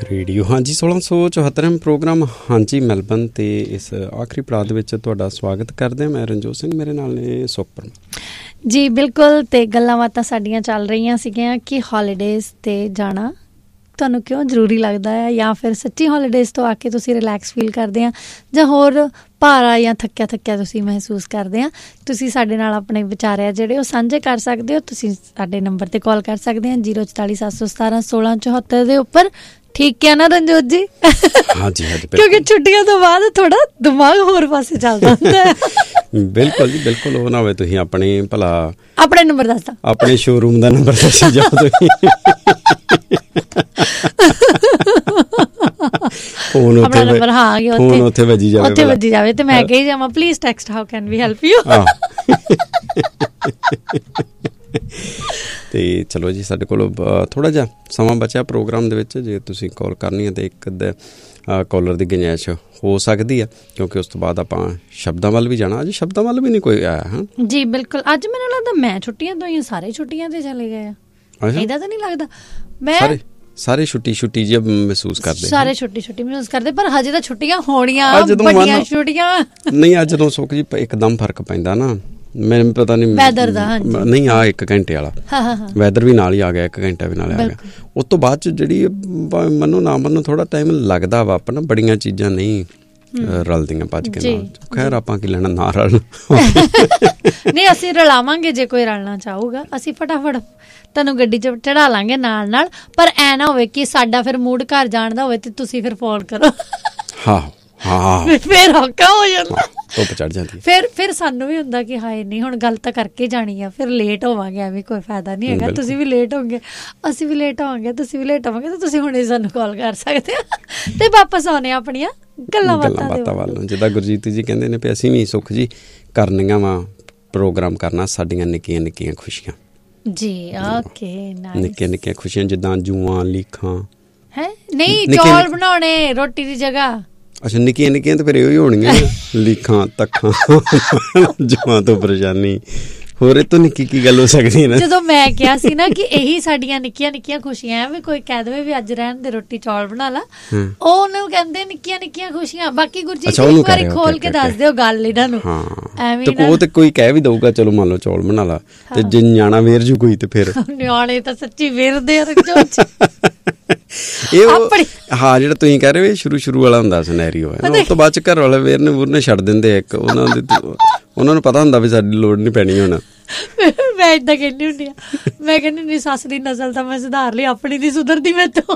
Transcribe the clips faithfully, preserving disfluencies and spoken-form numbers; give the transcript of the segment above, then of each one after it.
Radio ਹਾਂਜੀ ਸੋਲਾਂ ਸੌ ਚੁਹੱਤਰਵਾਂ ਪ੍ਰੋਗਰਾਮ ਹਾਂਜੀ ਮੈਲਬਨ ਅਤੇ ਇਸ ਆਖਰੀ ਪੜਾਅ ਦੇ ਵਿੱਚ ਤੁਹਾਡਾ ਸਵਾਗਤ ਕਰਦੇ ਹਾਂ। ਮੈਂ ਰਣਜੋਤ ਸਿੰਘ, ਮੇਰੇ ਨਾਲ ਨੇ ਸੁਖਪ੍ਰਮ ਜੀ। ਬਿਲਕੁਲ, ਅਤੇ ਗੱਲਾਂ ਬਾਤਾਂ ਸਾਡੀਆਂ ਚੱਲ ਰਹੀਆਂ ਸੀਗੀਆਂ ਕਿ ਹੋਲੀਡੇਜ਼ 'ਤੇ ਜਾਣਾ ਤੁਹਾਨੂੰ ਕਿਉਂ ਜ਼ਰੂਰੀ ਲੱਗਦਾ ਹੈ, ਜਾਂ ਫਿਰ ਸੱਚੀ ਹੋਲੀਡੇਜ਼ ਤੋਂ ਆ ਕੇ ਤੁਸੀਂ ਰਿਲੈਕਸ ਫੀਲ ਕਰਦੇ ਆ, ਜਾਂ ਹੋਰ ਭਾਰਾ ਜਾਂ ਥੱਕਿਆ ਥੱਕਿਆ ਤੁਸੀਂ ਮਹਿਸੂਸ ਕਰਦੇ ਆ। ਤੁਸੀਂ ਸਾਡੇ ਨਾਲ ਆਪਣੇ ਵਿਚਾਰ ਆ ਜਿਹੜੇ ਉਹ ਸਾਂਝੇ ਕਰ ਸਕਦੇ ਹੋ। ਤੁਸੀਂ ਸਾਡੇ ਨੰਬਰ 'ਤੇ ਕਾਲ ਕਰ ਸਕਦੇ ਆ ਜ਼ੀਰੋ ਚੁਤਾਲੀ ਸੱਤ ਸੌ ਸਤਾਰਾਂ ਸੋਲਾਂ ਚੁਹੱਤਰ ਦੇ ਉੱਪਰ। ਠੀਕ ਹੈ ਨਾ ਰਣਜੋਤ ਜੀ? ਹਾਂਜੀ ਹਾਂਜੀ, ਕਿਉਂਕਿ ਛੁੱਟੀਆਂ ਤੋਂ ਬਾਅਦ ਥੋੜਾ ਦਿਮਾਗ ਹੋਰ ਪਾਸੇ ਚੱਲਦਾ ਹੁੰਦਾ ਹੈ। ਬਿਲਕੁਲ ਜੀ ਬਿਲਕੁਲ। ਉਹ ਨਾ ਹੋਵੇ ਤੁਸੀਂ ਆਪਣੇ ਭਲਾ ਆਪਣੇ ਨੰਬਰ ਦੱਸਦਾ, ਆਪਣੇ ਸ਼ੋਰੂਮ ਦਾ ਨੰਬਰ ਦੱਸੀ ਜਾਓ ਤੁਸੀਂ। ਫੋਨ ਆਪਣਾ ਨੰਬਰ ਹਾਂ ਫੋਨ ਉੱਥੇ ਵੱਜੀ ਜਾਵੇ ਉੱਥੇ ਵੱਜੀ ਜਾਵੇ ਤੇ ਮੈਂ ਕਹੀ ਜਾਵਾਂ please text how can we help you. ਅਤੇ ਚਲੋ ਜੀ, ਸਾਡੇ ਕੋਲ ਥੋੜ੍ਹਾ ਜਿਹਾ ਸਮਾਂ ਬਚਿਆ ਪ੍ਰੋਗਰਾਮ ਦੇ ਵਿੱਚ। ਜੇ ਤੁਸੀਂ ਕਾਲ ਕਰਨੀ ਹੈ ਤਾਂ ਇੱਕ ਅੱਧਾ ਕਾਲਰ ਦੀ ਗੁੰਜਾਇਸ਼ ਹੋ ਸਕਦੀ ਆ, ਕਿਉਂਕਿ ਉਸ ਤੋਂ ਬਾਅਦ ਆਪਾਂ ਸ਼ਬਦਾਂ ਵੱਲ ਵੀ ਜਾਣਾ। ਅੱਜ ਸ਼ਬਦਾਂ ਵੱਲ ਵੀ ਨਹੀਂ ਕੋਈ ਆਇਆ। ਹਾਂ ਜੀ ਬਿਲਕੁਲ। ਅੱਜ ਮੈਨੂੰ ਲੱਗਦਾ ਮੈਂ ਛੁੱਟੀਆਂ ਤੋਂ ਹੀ ਸਾਰੇ ਛੁੱਟੀਆਂ 'ਤੇ ਚਲੇ ਗਏ ਆ। ਇਹਦਾ ਤਾਂ ਨਹੀਂ ਲੱਗਦਾ ਮੈਂ ਸਾਰੇ ਛੁੱਟੀ ਛੁੱਟੀ ਜਿਹੀ ਮਹਿਸੂਸ ਕਰਦੇ, ਸਾਰੇ ਛੁੱਟੀ ਛੁੱਟੀ ਮਹਿਸੂਸ ਕਰਦੇ, ਪਰ ਹਜੇ ਤਾਂ ਛੁੱਟੀਆਂ ਹੋਣੀਆਂ ਵੱਡੀਆਂ ਛੁੱਟੀਆਂ ਨਹੀਂ। ਅੱਜ ਜਦੋਂ ਸੁੱਖ ਜੀ ਇੱਕਦਮ ਫਰਕ ਪੈਂਦਾ ਨਾ, ਮੈਨੂੰ ਪਤਾ ਨਹੀਂ ਵੈਦਰ ਦਾ ਨਹੀਂ ਆ ਇੱਕ ਘੰਟੇ ਵਾਲਾ ਵੈਦਰ ਵੀ ਨਾਲ ਹੀ ਆ ਗਿਆ, ਇੱਕ ਘੰਟਾ ਵੀ ਨਾਲ ਆ ਗਿਆ। ਉਸ ਤੋਂ ਬਾਅਦ 'ਚ ਜਿਹੜੀ ਮੰਨੋ ਨਾ ਮੰਨੋ ਥੋੜ੍ਹਾ ਟਾਈਮ ਲੱਗਦਾ ਵਾ, ਆਪਣਾ ਬੜੀਆਂ ਚੀਜ਼ਾਂ ਨਹੀਂ ਰਲਦੀਆਂ ਭੱਜ ਕੇ ਨਾਲ। ਖੈਰ ਆਪਾਂ ਕੀ ਲੈਣਾ ਨਾ ਰਲਣ। ਨਹੀਂ ਅਸੀਂ ਰਲਾਵਾਂਗੇ, ਜੇ ਕੋਈ ਰਲਣਾ ਚਾਹੂਗਾ ਅਸੀਂ ਫਟਾਫਟ ਤੁਹਾਨੂੰ ਗੱਡੀ 'ਚ ਚੜਾ ਲਾਂਗੇ ਨਾਲ ਨਾਲ। ਪਰ ਐ ਨਾ ਹੋਵੇ ਕਿ ਸਾਡਾ ਫਿਰ ਮੂਡ ਘਰ ਜਾਣ ਦਾ ਹੋਵੇ ਤੇ ਤੁਸੀਂ ਫਿਰ ਫੋਨ ਕਰੋ। ਹਾਂ ਹਾਂ, ਫਿਰ ਔਖਾ ਹੋ ਜਾਂਦਾ, ਧੁੱਪ ਚੜ ਜਾਂਦੀ। ਫਿਰ ਫਿਰ ਸਾਨੂੰ ਵੀ ਹੁੰਦਾ ਕਿ ਹਾਏ ਨਹੀਂ ਹੁਣ ਗੱਲ ਤਾਂ ਕਰਕੇ ਜਾਣੀ ਆ, ਫਿਰ ਲੇਟ ਹੋਵਾਂਗੇ, ਐਵੇਂ ਕੋਈ ਫਾਇਦਾ ਨਹੀਂ ਹੈਗਾ। ਤੁਸੀਂ ਵੀ ਲੇਟ ਹੋਗੇ, ਅਸੀਂ ਵੀ ਲੇਟ ਹੋਵਾਂਗੇ, ਤੁਸੀਂ ਵੀ ਲੇਟ ਹੋਵਾਂਗੇ, ਤਾਂ ਤੁਸੀਂ ਹੁਣੇ ਸਾਨੂੰ ਕਾਲ ਕਰ ਸਕਦੇ ਆ ਤੇ ਵਾਪਸ ਆਉਣੇ ਆਪਣੀਆਂ ਗੱਲਾਂ ਬਾਤਾਂ ਵੱਲ ਨੂੰ। ਜਿੱਦਾਂ ਗੁਰਜੀਤ ਜੀ ਕਹਿੰਦੇ ਨੇ ਵੀ ਅਸੀਂ ਵੀ ਸੁੱਖ ਜੀ ਕਰਨੀਆਂ ਵਾ ਪ੍ਰੋਗਰਾਮ ਕਰਨਾ, ਸਾਡੀਆਂ ਨਿੱਕੀਆਂ ਨਿੱਕੀਆਂ ਖੁਸ਼ੀਆਂ ਜੀ। ਓਕੇ, ਨਿੱਕੀਆਂ ਨਿੱਕੀਆਂ ਖੁਸ਼ੀਆਂ ਜਿੱਦਾਂ ਜੂਆਂ ਲੀਖਾਂ ਹੈ ਨਹੀਂ, ਚੌਲ ਬਣਾਉਣੇ ਰੋਟੀ ਦੀ ਜਗ੍ਹਾ। ਅੱਛਾ, ਨਿੱਕੀਆਂ ਨਿੱਕੀਆਂ ਤਾਂ ਫਿਰ ਇਹੋ ਹੀ ਹੋਣਗੀਆਂ, ਲੀਖਾਂ ਤੱਖਾਂ ਜੂਆਂ ਤੋਂ ਪਰੇਸ਼ਾਨੀ। ਹੋਰ ਇਹ ਤੋਂ ਨਿੱਕੀ ਕੀ ਗੱਲ ਹੋ ਸਕਦੀ ਹੈ ਨਾ। ਜਦੋਂ ਮੈਂ ਕਿਹਾ ਸੀ ਨਾ ਕਿ ਇਹੀ ਸਾਡੀਆਂ ਨਿੱਕੀਆਂ ਨਿੱਕੀਆਂ ਖੁਸ਼ੀਆਂ, ਵੀ ਕੋਈ ਕਹਿ ਦੇਵੇ ਵੀ ਅੱਜ ਰਹਿਣ ਦੇ ਰੋਟੀ ਚੌਲ ਬਣਾ ਲਾ, ਉਹ ਉਹਨੂੰ ਕਹਿੰਦੇ ਨਿੱਕੀਆਂ ਨਿੱਕੀਆਂ ਖੁਸ਼ੀਆਂ। ਬਾਕੀ ਗੁਰਜੀਤ ਇੱਕ ਵਾਰੀ ਖੋਲ ਕੇ ਦੱਸ ਦਿਓ ਗੱਲ ਇਹਨਾਂ ਨੂੰ। ਐਵੇਂ ਉਹ ਤੇ ਕੋਈ ਕਹਿ ਵੀ ਦਊਗਾ ਚਲੋ ਮੰਨ ਲਓ ਚੌਲ ਬਣਾ ਲਾ, ਤੇ ਜੇ ਨਿਆਣਾ ਵੇਰ ਜੂ ਕੋਈ ਤੇ ਫਿਰ ਨਿਆਣੇ ਤਾਂ ਸੱਚੀ ਵੇਰਦੇ ਆ। ਇਹ ਹਾਂ ਜਿਹੜਾ ਤੁਸੀਂ ਕਹਿ ਰਹੇ ਹੋ ਸ਼ੁਰੂ ਸ਼ੁਰੂ ਵਾਲਾ ਹੁੰਦਾ ਸਿਨੈਰੀਓ ਹੈ, ਉਸ ਤੋਂ ਬਾਅਦ ਚ ਘਰ ਵਾਲੇ ਵੇਰਨੇ ਵੂਰਨੇ ਛੱਡ ਦਿੰਦੇ। ਇੱਕ ਉਹਨਾਂ ਦੇ ਉਹਨਾਂ ਨੂੰ ਪਤਾ ਹੁੰਦਾ ਵੀ ਸਾਡੀ ਲੋੜ ਨਹੀਂ ਪੈਣੀ ਹੁਣ। ਮੈਂ ਏਦਾਂ ਕਹਿੰਦੀ ਹੁੰਦੀ ਆ, ਮੈਂ ਕਹਿੰਦੀ ਹੁੰਦੀ ਸੱਸ ਦੀ ਨਸਲ ਤਾਂ ਮੈਂ ਸੁਧਾਰ ਲਈ, ਆਪਣੀ ਨੀ ਸੁਧਰਦੀ ਮੇਰੇ ਤੋਂ।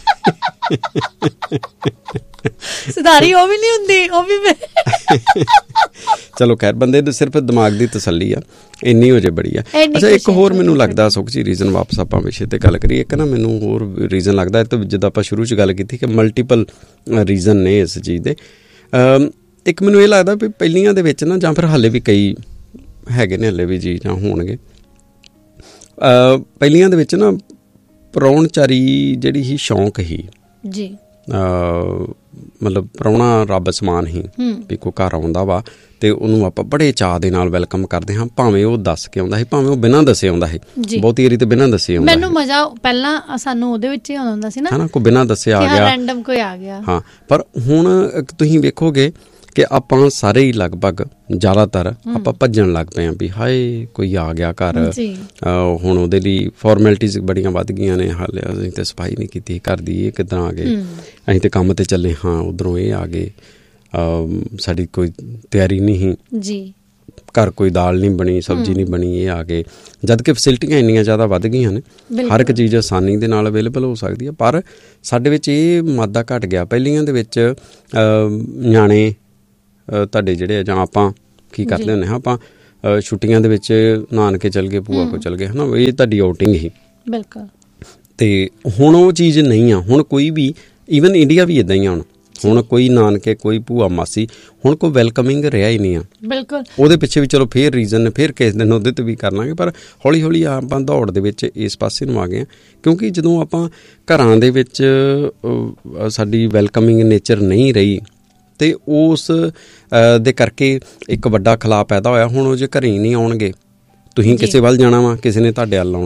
ਸੁਧਾਰੀ ਉਹ ਵੀ ਨਹੀਂ ਹੁੰਦੀ, ਉਹ ਵੀ ਮੈਂ। ਚਲੋ ਖੈਰ, ਬੰਦੇ ਦੇ ਸਿਰਫ ਦਿਮਾਗ ਦੀ ਤਸੱਲੀ ਆ, ਇੰਨੀ ਹੋ ਜੇ ਬੜੀ ਆ। ਅੱਛਾ, ਇੱਕ ਹੋਰ ਮੈਨੂੰ ਲੱਗਦਾ ਸੁੱਖ ਜੀ ਰੀਜ਼ਨ, ਵਾਪਸ ਆਪਾਂ ਵਿਸ਼ੇ ਤੇ ਗੱਲ ਕਰੀਏ, ਇੱਕ ਨਾ ਮੈਨੂੰ ਹੋਰ ਰੀਜ਼ਨ ਲੱਗਦਾ, ਤੇ ਜਿੱਦਾਂ ਆਪਾਂ ਸ਼ੁਰੂ 'ਚ ਗੱਲ ਕੀਤੀ ਕਿ ਮਲਟੀਪਲ ਰੀਜ਼ਨ ਨੇ ਇਸ ਚੀਜ਼ ਦੇ। ਇੱਕ ਮੈਨੂੰ ਇਹ ਲੱਗਦਾ ਵੀ ਪਹਿਲੀਆਂ ਦੇ ਵਿੱਚ ਨਾ, ਜਾਂ ਫਿਰ ਹਾਲੇ ਵੀ ਕਈ ਹੈਗੇ ਨੇ ਹਾਲੇ ਵੀ ਜੀ ਜਾਂ ਹੋਣਗੇ, ਪਹਿਲੀਆਂ ਦੇ ਵਿੱਚ ਨਾ ਪ੍ਰਾਹੁਣਚਾਰੀ ਜਿਹੜੀ ਸੀ ਸ਼ੌਂਕ ਹੀ ਜੀ। ਮਤਲਬ ਪ੍ਰਾਹੁਣਾ ਰੱਬ ਸਮਾਨ ਹੀ, ਵੀ ਕੋਈ ਘਰ ਆਉਂਦਾ ਵਾ ਤੇ ਉਹਨੂੰ ਆਪਾਂ ਬੜੇ ਚਾਅ ਦੇ ਨਾਲ ਵੈਲਕਮ ਕਰਦੇ ਹਾਂ, ਭਾਵੇਂ ਉਹ ਦੱਸ ਕੇ ਆਉਂਦਾ ਸੀ, ਭਾਵੇਂ ਉਹ ਬਿਨਾਂ ਦੱਸੇ ਆਉਂਦਾ ਸੀ। ਬਹੁਤੀ ਵਾਰੀ ਤੇ ਬਿਨਾਂ ਦੱਸੇ ਆਉਂਦਾ। ਮੈਨੂੰ ਮਜ਼ਾ ਪਹਿਲਾਂ ਸਾਨੂੰ ਉਹਦੇ ਵਿੱਚ ਹੀ ਆਉਂਦਾ ਹੁੰਦਾ ਸੀ ਨਾ, ਕੋਈ ਬਿਨਾਂ ਦੱਸੇ ਆ ਗਿਆ, ਰੈਂਡਮ ਕੋਈ ਆ ਗਿਆ। ਹਾਂ, ਪਰ ਹੁਣ ਤੁਸੀਂ ਵੇਖੋਗੇ ਕਿ ਆਪਾਂ ਸਾਰੇ ਹੀ ਲਗਭਗ ਜ਼ਿਆਦਾਤਰ ਆਪਾਂ ਭੱਜਣ ਲੱਗ ਪਏ ਹਾਂ ਵੀ ਹਾਏ ਕੋਈ ਆ ਗਿਆ ਘਰ। ਹੁਣ ਉਹਦੇ ਲਈ ਫੋਰਮੈਲਿਟੀਜ਼ ਬੜੀਆਂ ਵੱਧ ਗਈਆਂ ਨੇ। ਹਾਲੇ ਅਸੀਂ ਤਾਂ ਸਫਾਈ ਨਹੀਂ ਕੀਤੀ ਘਰ ਦੀ, ਇਹ ਕਿੱਦਾਂ ਆ ਗਏ, ਅਸੀਂ ਤਾਂ ਕੰਮ 'ਤੇ ਚੱਲੇ ਹਾਂ, ਉੱਧਰੋਂ ਇਹ ਆ ਗਏ, ਸਾਡੀ ਕੋਈ ਤਿਆਰੀ ਨਹੀਂ ਜੀ, ਘਰ ਕੋਈ ਦਾਲ ਨਹੀਂ ਬਣੀ, ਸਬਜ਼ੀ ਨਹੀਂ ਬਣੀ, ਇਹ ਆ ਗਏ। ਜਦ ਕਿ ਫੈਸਿਲਿਟੀਆਂ ਇੰਨੀਆਂ ਜ਼ਿਆਦਾ ਵੱਧ ਗਈਆਂ ਨੇ, ਹਰ ਇੱਕ ਚੀਜ਼ ਆਸਾਨੀ ਦੇ ਨਾਲ ਅਵੇਲੇਬਲ ਹੋ ਸਕਦੀ ਹੈ, ਪਰ ਸਾਡੇ ਵਿੱਚ ਇਹ ਮਾਦਾ ਘੱਟ ਗਿਆ। ਪਹਿਲੀਆਂ ਦੇ ਵਿੱਚ ਨਿਆਣੇ ਤੁਹਾਡੇ ਜਿਹੜੇ ਆ, ਜਾਂ ਆਪਾਂ ਕੀ ਕਰਦੇ ਹੁੰਦੇ ਹਾਂ, ਆਪਾਂ ਛੁੱਟੀਆਂ ਦੇ ਵਿੱਚ ਨਾਨਕੇ ਚੱਲ ਗਏ, ਭੂਆ ਕੋਲ ਚੱਲ ਗਏ, ਹੈ ਨਾ, ਇਹ ਤੁਹਾਡੀ ਆਊਟਿੰਗ ਹੀ। ਬਿਲਕੁਲ। ਅਤੇ ਹੁਣ ਉਹ ਚੀਜ਼ ਨਹੀਂ ਆ। ਹੁਣ ਕੋਈ ਵੀ, ਈਵਨ ਇੰਡੀਆ ਵੀ ਇੱਦਾਂ ਹੀ ਆ। ਹੁਣ ਹੁਣ ਕੋਈ ਨਾਨਕੇ, ਕੋਈ ਭੂਆ ਮਾਸੀ, ਹੁਣ ਕੋਈ ਵੈਲਕਮਿੰਗ ਰਿਹਾ ਹੀ ਨਹੀਂ ਆ। ਬਿਲਕੁਲ। ਉਹਦੇ ਪਿੱਛੇ ਵੀ ਚਲੋ ਫਿਰ ਰੀਜ਼ਨ ਨੇ, ਫਿਰ ਕਿਸੇ ਦਿਨ ਉਹਦੇ 'ਤੇ ਵੀ ਕਰ ਲਾਂਗੇ, ਪਰ ਹੌਲੀ ਹੌਲੀ ਆਪਾਂ ਦੌੜ ਦੇ ਵਿੱਚ ਇਸ ਪਾਸੇ ਨੂੰ ਆ ਗਏ ਹਾਂ। ਕਿਉਂਕਿ ਜਦੋਂ ਆਪਾਂ ਘਰਾਂ ਦੇ ਵਿੱਚ ਸਾਡੀ ਵੈਲਕਮਿੰਗ ਨੇਚਰ ਨਹੀਂ ਰਹੀ, ਅਤੇ ਉਸ ਦੇ ਕਰਕੇ ਇੱਕ ਵੱਡਾ ਖਲਾਅ ਪੈਦਾ ਹੋਇਆ। ਹੁਣ ਉਹ ਜੇ ਘਰੇ ਹੀ ਨਹੀਂ ਆਉਣਗੇ, ਤੁਸੀਂ ਕਿਸੇ ਵੱਲ ਜਾਣਾ ਵਾ, ਕਿਸੇ ਨੇ ਤੁਹਾਡੇ ਵੱਲ ਆਉਣਾ ਵਾ,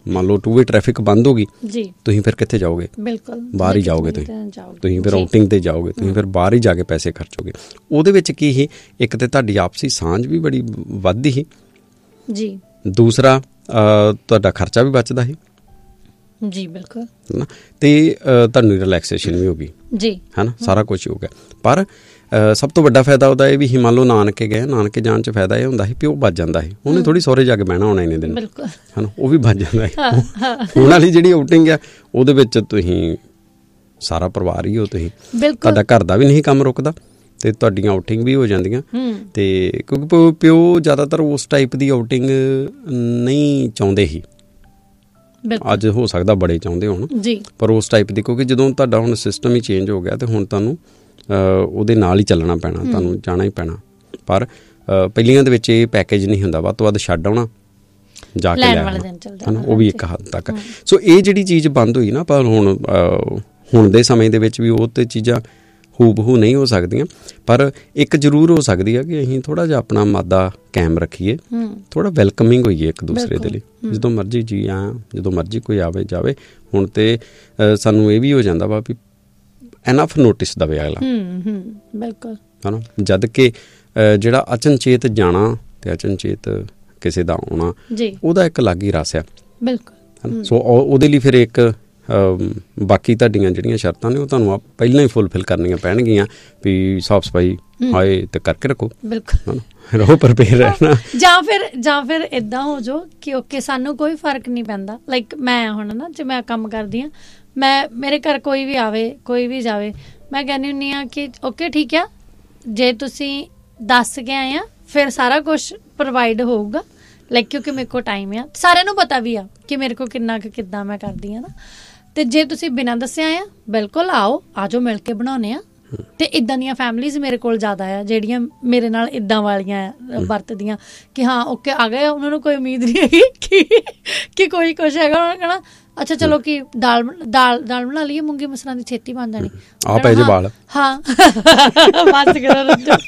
ਮੰਨ ਲਓ ਟੂ ਵੇ ਟ੍ਰੈਫਿਕ ਬੰਦ ਹੋ ਗਈ ਜੀ, ਤੁਸੀਂ ਫਿਰ ਕਿੱਥੇ ਜਾਓਗੇ? ਬਿਲਕੁਲ ਬਾਹਰ ਹੀ ਜਾਓਗੇ, ਤੁਸੀਂ ਤੁਸੀਂ ਫਿਰ ਆਊਟਿੰਗ ਤੇ ਜਾਓਗੇ, ਤੁਸੀਂ ਫਿਰ ਬਾਹਰ ਹੀ ਜਾ ਕੇ ਪੈਸੇ ਖਰਚੋਗੇ। ਉਹਦੇ ਵਿੱਚ ਕੀ ਸੀ, ਇੱਕ ਤੇ ਤੁਹਾਡੀ ਆਪਸੀ ਸਾਂਝ ਵੀ ਬੜੀ ਵੱਧਦੀ ਸੀ ਜੀ, ਦੂਸਰਾ ਤੁਹਾਡਾ ਖਰਚਾ ਵੀ ਬਚਦਾ ਸੀ ਜੀ, ਬਿਲਕੁਲ ਹੈ ਨਾ, ਤੇ ਤੁਹਾਨੂੰ ਰਿਲੈਕਸੇਸ਼ਨ ਵੀ ਹੋ ਗਈ ਜੀ, ਹੈ ਨਾ, ਸਾਰਾ ਕੁਛ ਹੋ ਗਿਆ। ਪਰ ਸਭ ਤੋਂ ਵੱਡਾ ਫਾਇਦਾ ਉਹਦਾ ਇਹ ਵੀ ਸੀ, ਮੰਨ ਲਓ ਨਾਨਕੇ ਗਏ, ਨਾਨਕੇ ਜਾਣ 'ਚ ਫਾਇਦਾ ਇਹ ਹੁੰਦਾ ਸੀ ਵੀ ਉਹ ਬਚ ਜਾਂਦਾ ਸੀ, ਉਹਨੇ ਥੋੜ੍ਹੀ ਸਹੁਰੇ ਜਾ ਕੇ ਬਹਿਣਾ ਹੋਣਾ ਇੰਨੇ ਦਿਨ, ਹੈ ਨਾ, ਉਹ ਵੀ ਬਚ ਜਾਂਦਾ ਸੀ। ਹੁਣ ਵਾਲੀ ਜਿਹੜੀ ਆਊਟਿੰਗ ਆ ਉਹਦੇ ਵਿੱਚ ਤੁਸੀਂ ਸਾਰਾ ਪਰਿਵਾਰ ਹੀ ਹੋ, ਤੁਸੀਂ ਤੁਹਾਡਾ ਘਰ ਦਾ ਵੀ ਨਹੀਂ ਕੰਮ ਰੁਕਦਾ ਤੇ ਤੁਹਾਡੀਆਂ ਆਊਟਿੰਗ ਵੀ ਹੋ ਜਾਂਦੀਆਂ। ਤੇ ਕਿਉਂਕਿ ਪਿਓ ਜ਼ਿਆਦਾਤਰ ਉਸ ਟਾਈਪ ਦੀ ਆਊਟਿੰਗ ਨਹੀਂ ਚਾਹੁੰਦੇ ਸੀ, ਅੱਜ ਹੋ ਸਕਦਾ ਬੜੇ ਚਾਹੁੰਦੇ ਹੋਣ, ਪਰ ਉਸ ਟਾਈਪ ਦੀ, ਕਿਉਂਕਿ ਜਦੋਂ ਤੁਹਾਡਾ ਹੁਣ ਸਿਸਟਮ ਹੀ ਚੇਂਜ ਹੋ ਗਿਆ ਤੇ ਹੁਣ ਤੁਹਾਨੂੰ ਉਹਦੇ ਨਾਲ ਹੀ ਚੱਲਣਾ ਪੈਣਾ, ਤੁਹਾਨੂੰ ਜਾਣਾ ਹੀ ਪੈਣਾ। ਪਰ ਪਹਿਲੀਆਂ ਦੇ ਵਿੱਚ ਇਹ ਪੈਕੇਜ ਨਹੀਂ ਹੁੰਦਾ, ਵੱਧ ਤੋਂ ਵੱਧ ਛੱਡ ਆਉਣਾ, ਜਾ ਕੇ ਲੈ ਆਉਣਾ, ਉਹ ਵੀ ਇੱਕ ਹੱਦ ਤੱਕ। ਸੋ ਇਹ ਜਿਹੜੀ ਚੀਜ਼ ਬੰਦ ਹੋਈ ਨਾ, ਪਰ ਹੁਣ ਹੁਣ ਦੇ ਸਮੇਂ ਦੇ ਵਿੱਚ ਵੀ ਉਹ ਤੇ ਚੀਜ਼ਾਂ ਹੂ ਬਹੂ ਨਹੀਂ ਹੋ ਸਕਦੀਆਂ, ਪਰ ਇੱਕ ਜ਼ਰੂਰ ਹੋ ਸਕਦੀ ਆ ਕਿ ਅਸੀਂ ਥੋੜ੍ਹਾ ਜਿਹਾ ਆਪਣਾ ਮਾਦਾ ਕਾਇਮ ਰੱਖੀਏ, ਥੋੜ੍ਹਾ ਵੈਲਕਮਿੰਗ ਹੋਈਏ ਇੱਕ ਦੂਸਰੇ ਦੇ ਲਈ, ਜਦੋਂ ਮਰਜ਼ੀ ਜੀ ਆ, ਜਦੋਂ ਮਰਜ਼ੀ ਕੋਈ ਆਵੇ ਜਾਵੇ। ਹੁਣ ਤੇ ਸਾਨੂੰ ਇਹ ਵੀ ਹੋ ਜਾਂਦਾ ਵਾ ਵੀ ਐਨਫ ਨੋਟਿਸ ਦਵੇ ਅਗਲਾ, ਬਿਲਕੁਲ, ਹੈ ਨਾ, ਜਦ ਕਿ ਜਿਹੜਾ ਅਚਨਚੇਤ ਜਾਣਾ ਤੇ ਅਚਨਚੇਤ ਕਿਸੇ ਦਾ ਆਉਣਾ, ਉਹਦਾ ਇੱਕ ਅਲੱਗ ਹੀ ਰਸ ਆ, ਬਿਲਕੁਲ। ਸੋ ਉਹਦੇ ਲਈ ਫਿਰ ਇੱਕ ਬਾਕੀ ਤੁਹਾਡੀਆਂ ਜਿਹੜੀਆਂ ਸ਼ਰਤਾਂ ਨੇ ਉਹ ਤੁਹਾਨੂੰ ਪਹਿਲਾਂ ਹੀ ਫੁੱਲਫਿਲ ਕਰਨੀਆਂ ਪੈਣਗੀਆਂ, ਵੀ ਸਾਫ਼ ਸਫਾਈ ਹਾਏ ਤੇ ਕਰਕੇ ਰੱਖੋ, ਬਿਲਕੁਲ, ਰਹੋ ਪ੍ਰਪੇਅਰ ਰਹਿਣਾ। ਜਾਂ ਫਿਰ ਜਾਂ ਫਿਰ ਇੱਦਾਂ ਹੋ ਜਾਓ ਕਿ ਓਕੇ ਸਾਨੂੰ ਕੋਈ ਫਰਕ ਨਹੀਂ ਪੈਂਦਾ, ਲਾਈਕ ਮੈਂ ਹੁਣ ਨਾ ਜੇ ਮੈਂ ਕੰਮ ਕਰਦੀ ਹਾਂ, ਮੈਂ ਮੇਰੇ ਘਰ ਕੋਈ ਵੀ ਆਵੇ ਕੋਈ ਵੀ ਜਾਵੇ, ਮੈਂ ਕਹਿੰਦੀ ਹੁੰਦੀ ਹਾਂ ਕਿ ਓਕੇ ਠੀਕ ਆ, ਜੇ ਤੁਸੀਂ ਦੱਸ ਕੇ ਆਏ ਆ ਫਿਰ ਸਾਰਾ ਕੁਛ ਪ੍ਰੋਵਾਈਡ ਹੋਊਗਾ, ਲਾਈਕ ਕਿਉਂਕਿ ਮੇਰੇ ਕੋਲ ਟਾਈਮ ਆ, ਸਾਰਿਆਂ ਨੂੰ ਪਤਾ ਵੀ ਆ ਕਿ ਮੇਰੇ ਕੋਲ ਕਿੰਨਾ ਕੁ ਕਿੱਦਾਂ ਮੈਂ ਕਰਦੀ ਹਾਂ ਨਾ। ਤੇ ਜੇ ਤੁਸੀਂ ਬਿਨਾਂ ਦੱਸਿਆ ਆ, ਬਿਲਕੁਲ ਆਓ, ਆ ਜਾਓ, ਮਿਲ ਕੇ ਬਣਾਉਂਦੇ ਆ। ਤੇ ਇੱਦਾਂ ਦੀਆਂ ਫੈਮਿਲੀਜ਼ ਮੇਰੇ ਕੋਲ ਜ਼ਿਆਦਾ ਆ ਜਿਹੜੀਆਂ ਮੇਰੇ ਨਾਲ ਇੱਦਾਂ ਵਾਲੀਆਂ ਵਰਤਦੀਆਂ ਕਿ ਹਾਂ ਓਕੇ ਆ ਗਏ, ਉਹਨਾਂ ਨੂੰ ਕੋਈ ਉਮੀਦ ਨਹੀਂ ਹੈਗੀ ਕਿ ਕਿ ਕੋਈ ਕੁਛ ਹੈਗਾ, ਉਹਨਾਂ ਨੇ ਕਹਿਣਾ ਅੱਛਾ ਚਲੋ ਕਿ ਦਾਲ ਦਾਲ ਦਾਲ ਬਣਾ ਲਈਏ, ਮੂੰਗੀ ਮਸਰਾਂ ਦੀ ਛੇਤੀ ਬਣ ਜਾਣੀ, ਆ ਪੈ ਜੇ ਵਾਲ, ਹਾਂ ਬਸ ਕਰੋ,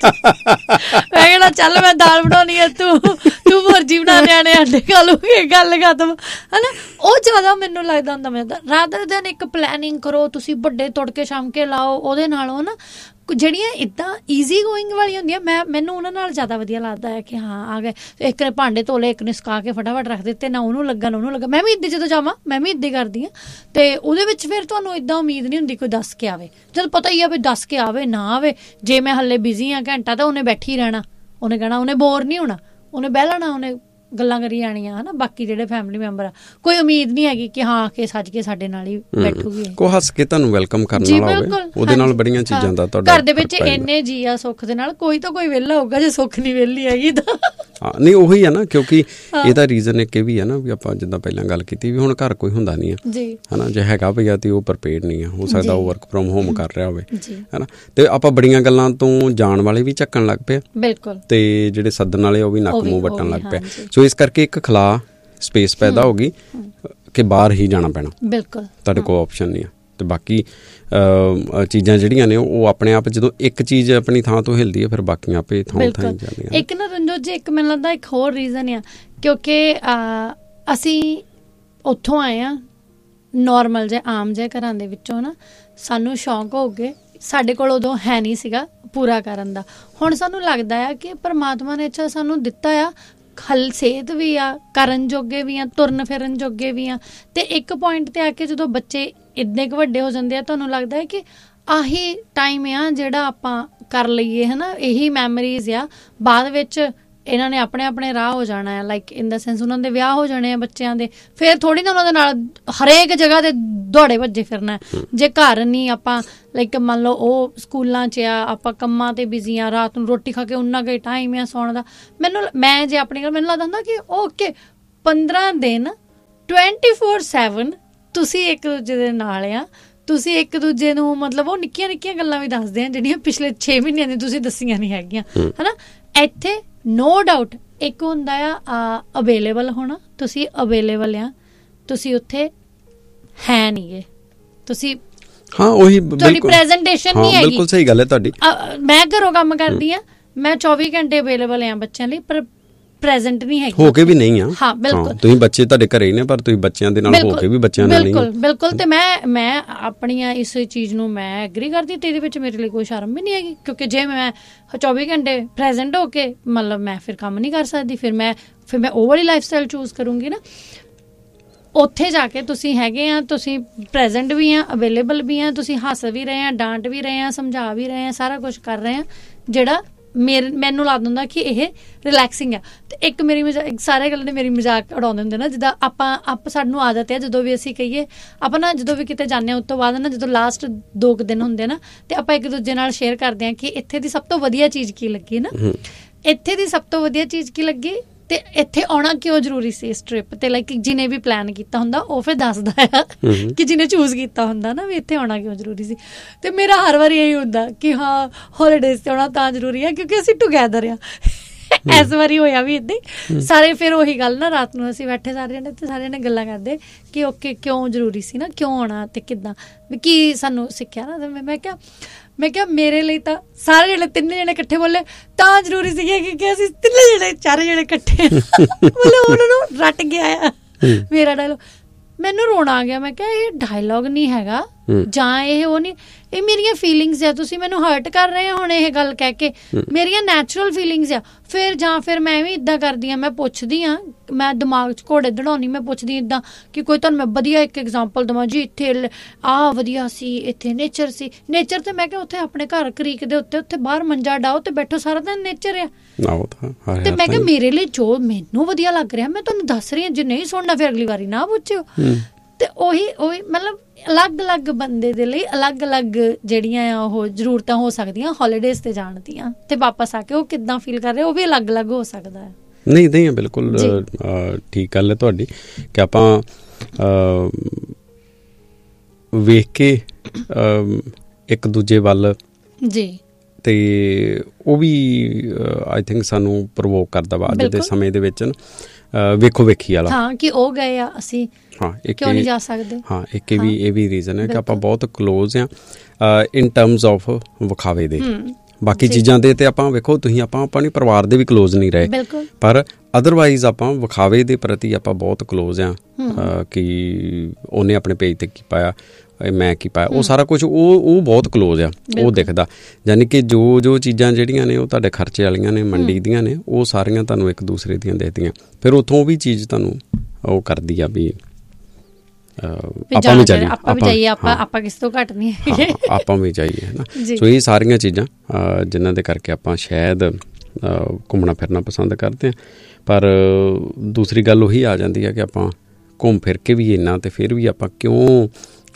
ਮੈਂ ਕਹਿਣਾ ਚੱਲ ਮੈਂ ਦਾਲ ਬਣਾਉਣੀ ਹੈ, ਤੂੰ ਤੂੰ ਭੁਰਜੀ ਬਣਾ, ਨਿਆਣੇ ਆਂਡੇ ਖਾ ਲੂਗੇ, ਗੱਲ ਖਤਮ, ਹੈ ਨਾ। ਉਹ ਜ਼ਿਆਦਾ ਮੈਨੂੰ ਲੱਗਦਾ ਹੁੰਦਾ, ਮੈਂ ਰਾਦਰ ਦਿਨ ਇੱਕ ਪਲੈਨਿੰਗ ਕਰੋ, ਤੁਸੀਂ ਵੱਡੇ ਤੁੜਕੇ ਛਮਕੇ ਲਾਓ, ਉਹਦੇ ਨਾਲੋਂ ਨਾ ਜਿਹੜੀਆਂ ਇੱਦਾਂ ਈਜ਼ੀ ਗੋਇੰਗ ਵਾਲੀਆਂ ਹੁੰਦੀਆਂ, ਮੈਂ ਮੈਨੂੰ ਉਹਨਾਂ ਨਾਲ ਜ਼ਿਆਦਾ ਵਧੀਆ ਲੱਗਦਾ ਹੈ ਕਿ ਹਾਂ ਆ ਗਏ, ਇੱਕ ਨੇ ਭਾਂਡੇ ਧੋ ਲਏ, ਇੱਕ ਨੇ ਸੁਕਾ ਕੇ ਫਟਾਫਟ ਰੱਖ ਦਿੱਤੇ, ਨਾ ਉਹਨੂੰ ਲੱਗਾ ਨਾ ਉਹਨੂੰ ਲੱਗਾ। ਮੈਂ ਵੀ ਇੱਦਾਂ ਜਦੋਂ ਜਾਵਾਂ ਮੈਂ ਵੀ ਇੱਦਾਂ ਕਰਦੀ ਹਾਂ, ਅਤੇ ਉਹਦੇ ਵਿੱਚ ਫਿਰ ਤੁਹਾਨੂੰ ਇੱਦਾਂ ਉਮੀਦ ਨਹੀਂ ਹੁੰਦੀ ਕੋਈ ਦੱਸ ਕੇ ਆਵੇ, ਜਦ ਪਤਾ ਹੀ ਆ ਵੀ ਦੱਸ ਕੇ ਆਵੇ ਨਾ ਆਵੇ, ਜੇ ਮੈਂ ਹਾਲੇ ਬਿਜ਼ੀ ਹਾਂ ਘੰਟਾ ਤਾਂ ਉਹਨੇ ਬੈਠੀ ਰਹਿਣਾ, ਉਹਨੇ ਕਹਿਣਾ, ਉਹਨੇ ਬੋਰ ਨਹੀਂ ਹੋਣਾ, ਉਹਨੇ ਬਹਿ ਲੈਣਾ, ਉਹਨੇ ਗੱਲਾਂ ਕਰੀ ਜਾਣੀਆਂ, ਹੈ ਨਾ। ਬਾਕੀ ਜਿਹੜੇ ਫੈਮਿਲੀ ਮੈਂਬਰ ਆ ਕੋਈ ਉਮੀਦ ਨਹੀਂ ਹੈਗੀ ਕਿ ਹਾਂ ਕੇ ਸੱਜ ਕੇ ਸਾਡੇ ਨਾਲ ਹੀ ਬੈਠੂਗੀ, ਕੋਈ ਹੱਸ ਕੇ ਤੁਹਾਨੂੰ ਵੈਲਕਮ ਕਰਨ ਵਾਲਾ ਹੋਵੇ, ਉਹਦੇ ਨਾਲ ਬੜੀਆਂ ਚੀਜ਼ਾਂ ਦਾ ਤੁਹਾਡਾ ਘਰ ਦੇ ਵਿੱਚ ਇੰਨੇ ਜੀ ਆ ਸੁੱਖ ਦੇ ਨਾਲ, ਕੋਈ ਤਾਂ ਕੋਈ ਵਿਹਲਾ ਹੋਊਗਾ ਜੇ ਸੁੱਖ ਨਹੀਂ ਵਿਹਲੀ ਹੈਗੀ ਤਾਂ। ਹਾਂ ਨਹੀਂ ਉਹੀ ਆ ਨਾ, ਕਿਉਂਕਿ ਇਹਦਾ ਰੀਜ਼ਨ ਇੱਕ ਇਹ ਵੀ ਹੈ ਨਾ ਵੀ ਆਪਾਂ ਜਿੱਦਾਂ ਪਹਿਲਾਂ ਗੱਲ ਕੀਤੀ ਵੀ ਹੁਣ ਘਰ ਕੋਈ ਹੁੰਦਾ ਨਹੀਂ ਆ ਜੀ, ਹੈ ਨਾ, ਜੇ ਹੈਗਾ ਭਈਆ ਤੇ ਉਹ ਪ੍ਰਪੇਅਰਡ ਨਹੀਂ ਆ, ਹੋ ਸਕਦਾ ਉਹ ਵਰਕ ਫਰੋਮ ਹੋਮ ਕਰ ਰਿਹਾ ਹੋਵੇ, ਹੈ ਨਾ, ਤੇ ਆਪਾਂ ਬੜੀਆਂ ਗੱਲਾਂ ਤੋਂ ਜਾਣ ਵਾਲੇ ਵੀ ਝੱਕਣ ਲੱਗ ਪਏ, ਬਿਲਕੁਲ, ਤੇ ਜਿਹੜੇ ਸੱਦਣ ਵਾਲੇ ਉਹ ਵੀ ਨੱਕ ਮੂੰਹ ਵੱਟਣ ਲੱਗ ਪਿਆ। ਸੋ ਇਸ ਕਰਕੇ ਇੱਕ ਖਲਾ ਸਪੇਸ ਪੈਦਾ ਹੋ ਗਈ ਕਿ ਬਾਹਰ ਹੀ ਜਾਣਾ ਪੈਣਾ, ਬਿਲਕੁਲ, ਤੁਹਾਡੇ ਕੋਲ ਆਪਸ਼ਨ ਨਹੀਂ ਆ। ਤੇ ਬਾਕੀ ਚੀਜ਼ਾਂ ਜਿਹੜੀਆਂ ਨੇ ਉਹ ਆਪਣੇ ਆਪ, ਜਦੋਂ ਇੱਕ ਚੀਜ਼ ਆਪਣੀ ਥਾਂ ਤੋਂ ਹਿਲਦੀ ਹੈ ਫਿਰ ਬਾਕੀਆਂ ਆਪੇ ਥਾਂ ਥਾਂ ਹੀ ਜਾਂਦੀਆਂ। ਇੱਕ ਨਾ ਰਣਜੋਤ ਜੀ, ਇੱਕ ਮੈਨੂੰ ਲੱਗਦਾ ਇੱਕ ਹੋਰ ਰੀਜ਼ਨ ਆ, ਕਿਉਂਕਿ ਅਸੀਂ ਉੱਥੋਂ ਆਏ ਹਾਂ ਨੋਰਮਲ ਜਿਹੇ ਆਮ ਜਿਹੇ ਘਰਾਂ ਦੇ ਵਿੱਚੋਂ ਨਾ, ਸਾਨੂੰ ਸ਼ੌਂਕ ਹੋ ਗਏ, ਸਾਡੇ ਕੋਲ ਉਦੋਂ ਹੈ ਨਹੀਂ ਸੀਗਾ ਪੂਰਾ ਕਰਨ ਦਾ। ਹੁਣ ਸਾਨੂੰ ਲੱਗਦਾ ਆ ਕਿ ਪਰਮਾਤਮਾ ਨੇ ਅੱਛਾ ਸਾਨੂੰ ਦਿੱਤਾ ਆ, ਹਲ ਸਿਹਤ ਵੀ ਆ, ਕਰਨ ਜੋਗੇ ਵੀ ਆ, ਤੁਰਨ ਫਿਰਨ ਜੋਗੇ ਵੀ ਆ, ਤੇ ਇੱਕ ਪੁਆਇੰਟ ਤੇ ਆ ਕੇ ਜਦੋਂ ਬੱਚੇ ਇੱਦਾਂ ਕੁ ਵੱਡੇ ਹੋ ਜਾਂਦੇ ਆ, ਤੁਹਾਨੂੰ ਲੱਗਦਾ ਹੈ ਕਿ ਆਹੀ ਟਾਈਮ ਆ ਜਿਹੜਾ ਆਪਾਂ ਕਰ ਲਈਏ, ਹੈ ਨਾ, ਇਹੀ ਮੈਮਰੀਜ਼ ਆ, ਬਾਅਦ ਵਿੱਚ ਇਹਨਾਂ ਨੇ ਆਪਣੇ ਆਪਣੇ ਰਾਹ ਹੋ ਜਾਣਾ ਹੈ, ਲਾਈਕ ਇਨ ਦਾ ਸੈਂਸ ਉਹਨਾਂ ਦੇ ਵਿਆਹ ਹੋ ਜਾਣੇ ਆ ਬੱਚਿਆਂ ਦੇ, ਫਿਰ ਥੋੜ੍ਹੀ ਨਾ ਉਹਨਾਂ ਦੇ ਨਾਲ ਹਰੇਕ ਜਗ੍ਹਾ 'ਤੇ ਦੌੜੇ ਭੱਜੇ ਫਿਰਨਾ। ਜੇ ਘਰ ਨਹੀਂ ਆਪਾਂ, ਲਾਈਕ ਮੰਨ ਲਓ ਉਹ ਸਕੂਲਾਂ 'ਚ ਆ, ਆਪਾਂ ਕੰਮਾਂ 'ਤੇ ਬਿਜ਼ੀ ਆ, ਰਾਤ ਨੂੰ ਰੋਟੀ ਖਾ ਕੇ ਉਨਾ ਕੁ ਟਾਈਮ ਆ ਸੌਣ ਦਾ। ਮੈਨੂੰ ਮੈਂ ਜੇ ਆਪਣੀ ਗੱਲ, ਮੈਨੂੰ ਲੱਗਦਾ ਹੁੰਦਾ ਕਿ ਓਕੇ ਪੰਦਰਾਂ ਦਿਨ ਟਵੈਂਟੀ ਫੋਰ ਸੈਵਨ ਤੁਸੀਂ ਇੱਕ ਦੂਜੇ ਦੇ ਨਾਲ ਆ, ਤੁਸੀਂ ਇੱਕ ਦੂਜੇ ਨੂੰ ਮਤਲਬ ਉਹ ਨਿੱਕੀਆਂ ਨਿੱਕੀਆਂ ਗੱਲਾਂ ਵੀ ਦੱਸਦੇ ਆ ਜਿਹੜੀਆਂ ਪਿਛਲੇ ਛੇ ਮਹੀਨਿਆਂ ਦੀ ਤੁਸੀਂ ਦੱਸੀਆਂ ਨਹੀਂ ਹੈਗੀਆਂ, ਹੈ ਨਾ। ਇੱਥੇ ਨੋ ਡਾਊਟ ਇੱਕ ਹੁੰਦਾ ਆ ਅਵੇਲੇਬਲ ਹੋਣਾ, ਤੁਸੀਂ ਅਵੇਲੇਬਲ ਆ, ਤੁਸੀਂ ਉੱਥੇ ਹੈ ਨਹੀਂ ਗੇ, ਤੁਸੀਂ ਹਾਂ ਉਹੀ ਤੁਹਾਡੀ ਪ੍ਰੈਜੈਂਟੇਸ਼ਨ ਨਹੀਂ ਹੈਗੀ, ਬਿਲਕੁਲ ਸਹੀ ਗੱਲ ਹੈ ਤੁਹਾਡੀ। ਮੈਂ ਘਰੋਂ ਕੰਮ ਕਰਦੀ ਹਾਂ, ਮੈਂ ਚੌਵੀ ਘੰਟੇ ਅਵੇਲੇਬਲ ਆ ਬੱਚਿਆਂ ਲਈ, ਪਰ ਪ੍ਰੈਜ਼ੈਂਟ ਨਹੀਂ ਹੈਗੀ, ਹੋ ਕੇ ਵੀ ਨਹੀਂ ਆ। ਹਾਂ ਬਿਲਕੁਲ, ਤੁਸੀਂ ਬੱਚੇ ਤੁਹਾਡੇ ਘਰੇ ਹੀ ਨੇ ਪਰ ਤੁਸੀਂ ਬੱਚਿਆਂ ਦੇ ਨਾਲ ਹੋ ਕੇ ਵੀ ਬੱਚਿਆਂ ਨਾਲ ਨਹੀਂ। ਬਿਲਕੁਲ ਬਿਲਕੁਲ। ਤੇ ਮੈਂ ਮੈਂ ਆਪਣੀਆਂ ਇਸ ਚੀਜ਼ ਨੂੰ ਮੈਂ ਐਗਰੀ ਕਰਦੀ ਤੇ ਇਹਦੇ ਵਿੱਚ ਮੇਰੇ ਲਈ ਕੋਈ ਸ਼ਰਮ ਵੀ ਨਹੀਂ ਹੈਗੀ, ਕਿਉਂਕਿ ਜੇ ਮੈਂ ਚੌਵੀ ਘੰਟੇ ਪ੍ਰੈਜ਼ੈਂਟ ਹੋ ਕੇ ਮਤਲਬ ਮੈਂ ਫਿਰ ਕੰਮ ਨਹੀਂ ਕਰ ਸਕਦੀ, ਫਿਰ ਮੈਂ ਫਿਰ ਮੈਂ ਉਹ ਵਾਲੀ ਲਾਈਫ ਸਟਾਈਲ ਚੂਜ਼ ਕਰੂੰਗੀ ਨਾ। ਉੱਥੇ ਜਾ ਕੇ ਤੁਸੀਂ ਹੈਗੇ ਆ, ਤੁਸੀਂ ਪ੍ਰੈਜ਼ੈਂਟ ਵੀ ਆ, ਅਵੇਲੇਬਲ ਵੀ ਆ, ਤੁਸੀਂ ਹੱਸ ਵੀ ਰਹੇ ਆ, ਡਾਂਟ ਵੀ ਰਹੇ ਆ, ਸਮਝਾ ਵੀ ਰਹੇ ਆ, ਸਾਰਾ ਕੁਛ ਕਰ ਰਹੇ ਆ ਜਿਹੜਾ ਮੇਰੇ ਮੈਨੂੰ ਲੱਗਦਾ ਹੁੰਦਾ ਕਿ ਇਹ ਰਿਲੈਕਸਿੰਗ ਆ। ਤੇ ਇੱਕ ਮੇਰੀ ਮਜ਼ਾਕ, ਸਾਰੇ ਗੱਲ ਨੇ ਮੇਰੀ ਮਜ਼ਾਕ ਉਡਾਉਂਦੇ ਹੁੰਦੇ ਨਾ, ਜਿੱਦਾਂ ਆਪਾਂ ਆਪ ਸਾਨੂੰ ਆਦਤ ਹੈ ਜਦੋਂ ਵੀ ਅਸੀਂ ਕਹੀਏ ਆਪਾਂ ਨਾ ਜਦੋਂ ਵੀ ਕਿਤੇ ਜਾਂਦੇ ਹਾਂ ਉਸ ਤੋਂ ਬਾਅਦ ਨਾ ਜਦੋਂ ਲਾਸਟ ਦੋ ਕੁ ਦਿਨ ਹੁੰਦੇ ਨਾ ਤੇ ਆਪਾਂ ਇੱਕ ਦੂਜੇ ਨਾਲ ਸ਼ੇਅਰ ਕਰਦੇ ਹਾਂ ਕਿ ਇੱਥੇ ਦੀ ਸਭ ਤੋਂ ਵਧੀਆ ਚੀਜ਼ ਕੀ ਲੱਗੀ ਨਾ, ਇੱਥੇ ਦੀ ਸਭ ਤੋਂ ਵਧੀਆ ਚੀਜ਼ ਕੀ ਲੱਗੀ ਤੇ ਇੱਥੇ ਆਉਣਾ ਕਿਉਂ ਜ਼ਰੂਰੀ ਸੀ ਇਸ ਟ੍ਰਿਪ ਤੇ। ਲਾਈਕ ਜਿਹਨੇ ਵੀ ਪਲਾਨ ਕੀਤਾ ਹੁੰਦਾ ਉਹ ਫਿਰ ਦੱਸਦਾ ਆ ਕਿ ਜਿਹਨੇ ਚੂਜ਼ ਕੀਤਾ ਹੁੰਦਾ ਨਾ ਵੀ ਇੱਥੇ ਆਉਣਾ ਕਿਉਂ ਜ਼ਰੂਰੀ ਸੀ। ਤੇ ਮੇਰਾ ਹਰ ਵਾਰੀ ਇਹੀ ਹੁੰਦਾ ਕਿ ਹਾਂ ਹੌਲੀਡੇਜ਼ ਤੇ ਆਉਣਾ ਤਾਂ ਜ਼ਰੂਰੀ ਆ ਕਿਉਂਕਿ ਅਸੀਂ ਟੂਗੈਦਰ ਆ। ਇਸ ਵਾਰੀ ਹੋਇਆ ਵੀ ਏਦਾਂ ਹੀ, ਸਾਰੇ ਫਿਰ ਉਹੀ ਗੱਲ ਨਾ ਰਾਤ ਨੂੰ ਅਸੀਂ ਬੈਠੇ ਸਾਰੇ ਜਣੇ ਤੇ ਸਾਰੇ ਜਣੇ ਗੱਲਾਂ ਕਰਦੇ ਕਿ ਓਕੇ ਕਿਉਂ ਜ਼ਰੂਰੀ ਸੀ ਨਾ, ਕਿਉਂ ਆਉਣਾ ਤੇ ਕਿੱਦਾਂ ਵੀ ਕੀ ਸਾਨੂੰ ਸਿੱਖਿਆ ਨਾ। ਮੈਂ ਕਿਹਾ ਮੈਂ ਕਿਹਾ ਮੇਰੇ ਲਈ ਤਾਂ ਸਾਰੇ ਜਣੇ ਤਿੰਨੇ ਜਣੇ ਇਕੱਠੇ ਬੋਲੇ ਤਾਂ ਜ਼ਰੂਰੀ ਸੀਗੇ ਕਿਉਂਕਿ ਅਸੀਂ ਤਿੰਨੇ ਜਣੇ ਚਾਰੇ ਜਣੇ ਇਕੱਠੇ ਮਤਲਬ ਉਹਨਾਂ ਨੂੰ ਰੱਟ ਗਿਆ ਆ ਮੇਰਾ ਡਾਇਲੋਗ। ਮੈਨੂੰ ਰੋਣਾ ਆ ਗਿਆ, ਮੈਂ ਕਿਹਾ ਇਹ ਡਾਇਲੋਗ ਨਹੀਂ ਹੈਗਾ ਜਾਂ ਇਹ ਉਹ ਨਹੀਂ, ਇਹ ਮੇਰੀਆਂ ਫੀਲਿੰਗਸ ਆ, ਤੁਸੀਂ ਮੈਨੂੰ ਹਰਟ ਕਰ ਰਹੇ ਹੋ ਹੁਣ ਇਹ ਗੱਲ ਕਹਿ ਕੇ, ਮੇਰੀਆਂ ਨੈਚੁਰਲ ਫੀਲਿੰਗਸ ਆ। ਫਿਰ ਜਾਂ ਫਿਰ ਮੈਂ ਵੀ ਇੱਦਾਂ ਕਰਦੀ ਹਾਂ, ਮੈਂ ਪੁੱਛਦੀ ਹਾਂ, ਮੈਂ ਦਿਮਾਗ 'ਚ ਘੋੜੇ ਦੜਾਉਣੀ, ਮੈਂ ਪੁੱਛਦੀ ਇੱਦਾਂ ਕਿ ਕੋਈ ਤੁਹਾਨੂੰ ਮੈਂ ਵਧੀਆ ਇੱਕ ਐਗਜ਼ਾਮਪਲ ਦੇਵਾਂ ਜੀ, ਇੱਥੇ ਆਹ ਵਧੀਆ ਸੀ, ਇੱਥੇ ਨੇਚਰ ਸੀ, ਨੇਚਰ ਤੇ ਮੈਂ ਕਿਹਾ ਉੱਥੇ ਆਪਣੇ ਘਰ ਕਰੀਕ ਦੇ ਉੱਤੇ ਉੱਥੇ ਬਾਹਰ ਮੰਜਾ ਡਾਓ ਤੇ ਬੈਠੋ, ਸਾਰਾ ਦਿਨ ਨੇਚਰ ਆ। ਤੇ ਮੈਂ ਕਿਹਾ ਮੇਰੇ ਲਈ ਜੋ ਮੈਨੂੰ ਵਧੀਆ ਲੱਗ ਰਿਹਾ ਮੈਂ ਤੁਹਾਨੂੰ ਦੱਸ ਰਹੀ ਹਾਂ, ਜੇ ਨਹੀਂ ਸੁਣਨਾ ਫਿਰ ਅਗਲੀ ਵਾਰੀ ਨਾ ਪੁੱਛਿਓ। ਤੇ ਉਹੀ ਉਹੀ ਮਤਲਬ ਅਲੱਗ-ਅਲੱਗ ਬੰਦੇ ਦੇ ਲਈ ਅਲੱਗ-ਅਲੱਗ ਜਿਹੜੀਆਂ ਆ ਉਹ ਜ਼ਰੂਰਤਾਂ ਹੋ ਸਕਦੀਆਂ ਹੌਲੀਡੇਜ਼ ਤੇ ਜਾਣ ਦੀਆਂ, ਤੇ ਵਾਪਸ ਆ ਕੇ ਉਹ ਕਿੱਦਾਂ ਫੀਲ ਕਰ ਰਹੇ ਉਹ ਵੀ ਅਲੱਗ-ਅਲੱਗ ਹੋ ਸਕਦਾ ਹੈ। ਨਹੀਂ ਨਹੀਂ ਬਿਲਕੁਲ ਠੀਕ ਗੱਲ ਹੈ ਤੁਹਾਡੀ ਕਿ ਆਪਾਂ ਵੇਖ ਕੇ ਇੱਕ ਦੂਜੇ ਵੱਲ ਜੀ ਤੇ ਉਹ ਵੀ ਆਈ ਥਿੰਕ ਸਾਨੂੰ ਪ੍ਰਵੋਕ ਕਰਦਾ ਵਾ ਅੱਜ ਦੇ ਸਮੇਂ ਦੇ ਵਿੱਚ ਵੇਖੋ ਵੇਖੀ ਵਾਲਾ। ਹਾਂ ਕਿ ਉਹ ਗਏ ਆ ਅਸੀਂ ਹਾਂ ਕਿਉਂ ਨਹੀਂ ਜਾ ਸਕਦੇ। ਹਾਂ ਇੱਕ ਇਹ ਵੀ ਇਹ ਵੀ ਰੀਜ਼ਨ ਹੈ ਕਿ ਆਪਾਂ ਬਹੁਤ ਕਲੋਜ਼ ਆ ਇਨ ਟਰਮਸ ਆਫ ਵਿਖਾਵੇ ਦੇ। ਬਾਕੀ ਚੀਜ਼ਾਂ ਦੇ ਤੇ ਆਪਾਂ ਵੇਖੋ ਤੁਸੀਂ ਆਪਾਂ ਆਪਣੇ ਪਰਿਵਾਰ ਦੇ ਵੀ ਕਲੋਜ਼ ਨਹੀਂ ਰਹੇ, ਪਰ ਅਦਰਵਾਈਜ਼ ਆਪਾਂ ਵਿਖਾਵੇ ਦੇ ਪ੍ਰਤੀ ਆਪਾਂ ਬਹੁਤ ਕਲੋਜ਼ ਆ ਕਿ ਉਹਨੇ ਆਪਣੇ ਪੇਜ ਤੇ ਕੀ ਪਾਇਆ, ਮੈਂ ਕੀ ਪਾਇਆ, ਉਹ ਸਾਰਾ ਕੁਝ ਉਹ ਉਹ ਬਹੁਤ ਕਲੋਜ਼ ਆ, ਉਹ ਦਿਖਦਾ। ਯਾਨੀ ਕਿ ਜੋ ਜੋ ਚੀਜ਼ਾਂ ਜਿਹੜੀਆਂ ਨੇ ਉਹ ਤੁਹਾਡੇ ਖਰਚੇ ਵਾਲੀਆਂ ਨੇ, ਮੰਡੀ ਦੀਆਂ ਨੇ, ਉਹ ਸਾਰੀਆਂ ਤੁਹਾਨੂੰ ਇੱਕ ਦੂਸਰੇ ਦੀਆਂ ਦਿਖਦੀਆਂ। ਫਿਰ ਉੱਥੋਂ ਵੀ ਚੀਜ਼ ਤੁਹਾਨੂੰ ਉਹ ਕਰਦੀ ਆ ਵੀ ਆਪਾਂ ਵੀ ਜਾਈਏ, ਆਪਾਂ ਵੀ ਜਾਈਏ, ਆਪਾਂ ਆਪਾਂ ਕਿਸ ਤੋਂ ਘੱਟ ਨਹੀਂ ਹੈਗੇ, ਆਪਾਂ ਵੀ ਜਾਈਏ ਹੈ ਨਾ। ਸੋ ਇਹ ਸਾਰੀਆਂ ਚੀਜ਼ਾਂ ਜਿਨ੍ਹਾਂ ਦੇ ਕਰਕੇ ਆਪਾਂ ਸ਼ਾਇਦ ਘੁੰਮਣਾ ਫਿਰਨਾ ਪਸੰਦ ਕਰਦੇ ਹਾਂ, ਪਰ ਦੂਸਰੀ ਗੱਲ ਉਹੀ ਆ ਜਾਂਦੀ ਹੈ ਕਿ ਆਪਾਂ ਘੁੰਮ ਫਿਰ ਕੇ ਵੀ ਇੰਨਾ ਤੇ ਫਿਰ ਵੀ ਆਪਾਂ ਕਿਉਂ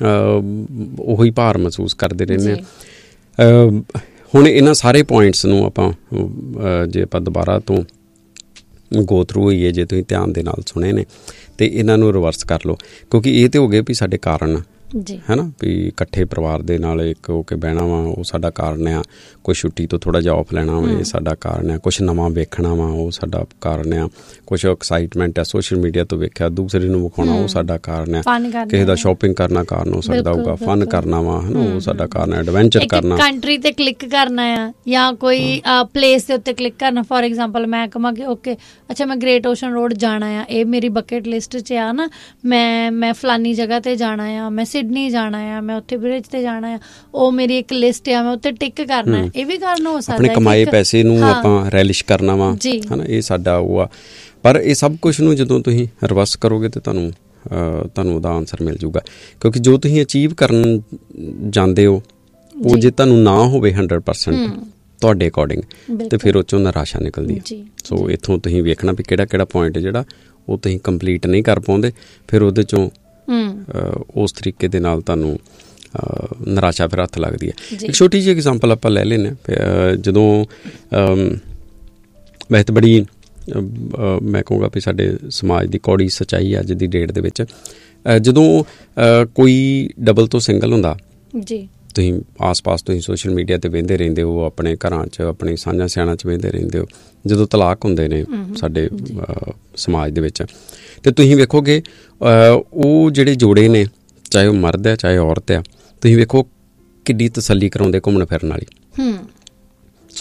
ਉਹੀ ਭਾਰ ਮਹਿਸੂਸ ਕਰਦੇ ਰਹਿੰਦੇ ਹਾਂ। ਹੁਣ ਇਹਨਾਂ ਸਾਰੇ ਪੁਆਇੰਟਸ ਨੂੰ ਆਪਾਂ ਜੇ ਆਪਾਂ ਦੁਬਾਰਾ ਤੋਂ ਗੋ ਥਰੂ ਹੋਈਏ, ਜੇ ਤੁਸੀਂ ਧਿਆਨ ਦੇ ਨਾਲ ਸੁਣੇ ਨੇ ਤੇ ਇਹਨਾਂ ਨੂੰ ਰਿਵਰਸ ਕਰ ਲਓ, ਕਿਉਂਕਿ ਇਹ ਤੇ ਹੋ ਗਏ ਵੀ ਸਾਡੇ ਕਾਰਨ ਹੈ ਨਾ, ਵੀ ਇਕੱਠੇ ਪਰਿਵਾਰ ਦੇ ਨਾਲ ਇੱਕ ਹੋ ਕੇ ਬਹਿਣਾ ਵਾ ਉਹ ਸਾਡਾ ਕਾਰਨ ਆ, ਕੋਈ ਛੁੱਟੀ ਤੋਂ ਥੋੜ੍ਹਾ ਜਿਹਾ ਆਫ ਲੈਣਾ ਵਾ ਇਹ ਸਾਡਾ ਕਾਰਨ ਆ, ਕੁਛ ਨਵਾਂ ਵੇਖਣਾ ਵਾ ਉਹ ਸਾਡਾ ਕਾਰਨ ਆ, ਕੁਛ ਐਕਸਾਈਟਮੈਂਟ ਆ ਸੋਸ਼ਲ ਮੀਡੀਆ ਤੋਂ ਵੇਖਿਆ ਦੂਸਰੇ ਨੂੰ ਵਿਖਾਉਣਾ ਉਹ ਸਾਡਾ ਕਾਰਨ ਆ, ਕਿਸੇ ਦਾ ਸ਼ੋਪਿੰਗ ਕਰਨਾ ਕਾਰਨ ਹੋ ਸਕਦਾ ਹੋਊਗਾ, ਫਨ ਕਰਨਾ ਵਾ ਹੈ ਨਾ ਉਹ ਸਾਡਾ ਕਾਰਨ ਆ, ਐਡਵੈਂਚਰ ਕਰਨਾ, ਕੰਟਰੀ ਤੇ ਕਲਿੱਕ ਕਰਨਾ ਆ ਜਾਂ ਕੋਈ ਪਲੇਸ ਦੇ ਉੱਤੇ ਕਲਿੱਕ ਕਰਨਾ। ਫੋਰ ਐਗਜ਼ਾਮਪਲ ਮੈਂ ਕਹਾਂ ਕਿ ਓਕੇ ਅੱਛਾ ਮੈਂ ਗ੍ਰੇਟ ਓਸ਼ਨ ਰੋਡ ਜਾਣਾ ਆ, ਇਹ ਮੇਰੀ ਬਕਟ ਲਿਸਟ 'ਚ ਆ ਨਾ, ਮੈਂ ਮੈਂ ਫਲਾਨੀ ਜਗ੍ਹਾ ਤੇ ਜਾਣਾ ਆ, ਮੈਂ ਸਿਡਨੀ ਜਾਣਾ ਆ, ਮੈਂ ਉੱਥੇ ਬ੍ਰਿਜ ਤੇ ਜਾਣਾ ਆ, ਉਹ ਮੇਰੀ ਇੱਕ ਲਿਸਟ ਆ, ਮੈਂ ਉੱਤੇ ਟਿਕ ਕਰਨਾ ਹੈ। ਇਹ ਵੀ ਕਾਰਨ ਹੋ ਸਕਦਾ, ਆਪਣੇ ਕਮਾਏ ਪੈਸੇ ਨੂੰ ਆਪਾਂ ਰੈਲਿਸ਼ ਕਰਨਾ ਵਾ ਹੈ ਨਾ, ਇਹ ਸਾਡਾ ਉਹ ਆ। ਪਰ ਇਹ ਸਭ ਕੁਛ ਨੂੰ ਜਦੋਂ ਤੁਸੀਂ ਰਿਵਰਸ ਕਰੋਗੇ ਤੇ ਤੁਹਾਨੂੰ ਤੁਹਾਨੂੰ ਉਹਦਾ ਆਨਸਰ ਮਿਲ ਜੂਗਾ, ਕਿਉਂਕਿ ਜੋ ਤੁਸੀਂ ਅਚੀਵ ਕਰਨ ਜਾਂਦੇ ਹੋ ਉਹ ਜੇ ਤੁਹਾਨੂੰ ਨਾ ਹੋਵੇ ਹੰਡਰਡ ਪਰਸੈਂਟ ਤੁਹਾਡੇ ਅਕੋਰਡਿੰਗ ਤੇ ਫਿਰ ਉਹ 'ਚੋਂ ਨਿਰਾਸ਼ਾ ਨਿਕਲਦੀ ਹੈ। ਸੋ ਇੱਥੋਂ ਤੁਸੀਂ ਵੇਖਣਾ ਵੀ ਕਿਹੜਾ ਕਿਹੜਾ ਪੁਆਇੰਟ ਜਿਹੜਾ ਉਹ ਤੁਸੀਂ ਕੰਪਲੀਟ ਨਹੀਂ ਕਰ ਪਾਉਂਦੇ, ਫਿਰ ਉਹਦੇ 'ਚੋਂ ਉਸ ਤਰੀਕੇ ਦੇ ਨਾਲ ਤੁਹਾਨੂੰ ਨਿਰਾਸ਼ਾ ਫਿਰ ਹੱਥ ਲੱਗਦੀ ਹੈ। ਇੱਕ ਛੋਟੀ ਜਿਹੀ ਐਗਜ਼ਾਮਪਲ ਆਪਾਂ ਲੈ ਲੈਂਦੇ ਹਾਂ। ਜਦੋਂ ਵੈਸੇ ਤਾਂ ਬੜੀ ਮੈਂ ਕਹੂੰਗਾ ਵੀ ਸਾਡੇ ਸਮਾਜ ਦੀ ਕੌੜੀ ਸੱਚਾਈ ਅੱਜ ਦੀ ਡੇਟ ਦੇ ਵਿੱਚ, ਜਦੋਂ ਕੋਈ ਡਬਲ ਤੋਂ ਸਿੰਗਲ ਹੁੰਦਾ ਜੀ, ਤੁਸੀਂ ਆਸ ਪਾਸ ਤੁਸੀਂ ਸੋਸ਼ਲ ਮੀਡੀਆ 'ਤੇ ਵਹਿੰਦੇ ਰਹਿੰਦੇ ਹੋ, ਆਪਣੇ ਘਰਾਂ 'ਚ ਆਪਣੇ ਸਾਂਝਾਂ ਸਿਆਣਾਂ 'ਚ ਵਹਿੰਦੇ ਰਹਿੰਦੇ ਹੋ, ਜਦੋਂ ਤਲਾਕ ਹੁੰਦੇ ਨੇ ਸਾਡੇ ਸਮਾਜ ਦੇ ਵਿੱਚ ਤੇ ਤੁਸੀਂ ਵੇਖੋਗੇ ਉਹ ਜਿਹੜੇ ਜੋੜੇ ਨੇ, ਚਾਹੇ ਉਹ ਮਰਦ ਹੈ ਚਾਹੇ ਔਰਤ ਆ, ਤੁਸੀਂ ਵੇਖੋ ਕਿੱਡੀ ਤਸੱਲੀ ਕਰਾਉਂਦੇ ਘੁੰਮਣ ਫਿਰਨ ਵਾਲੀ।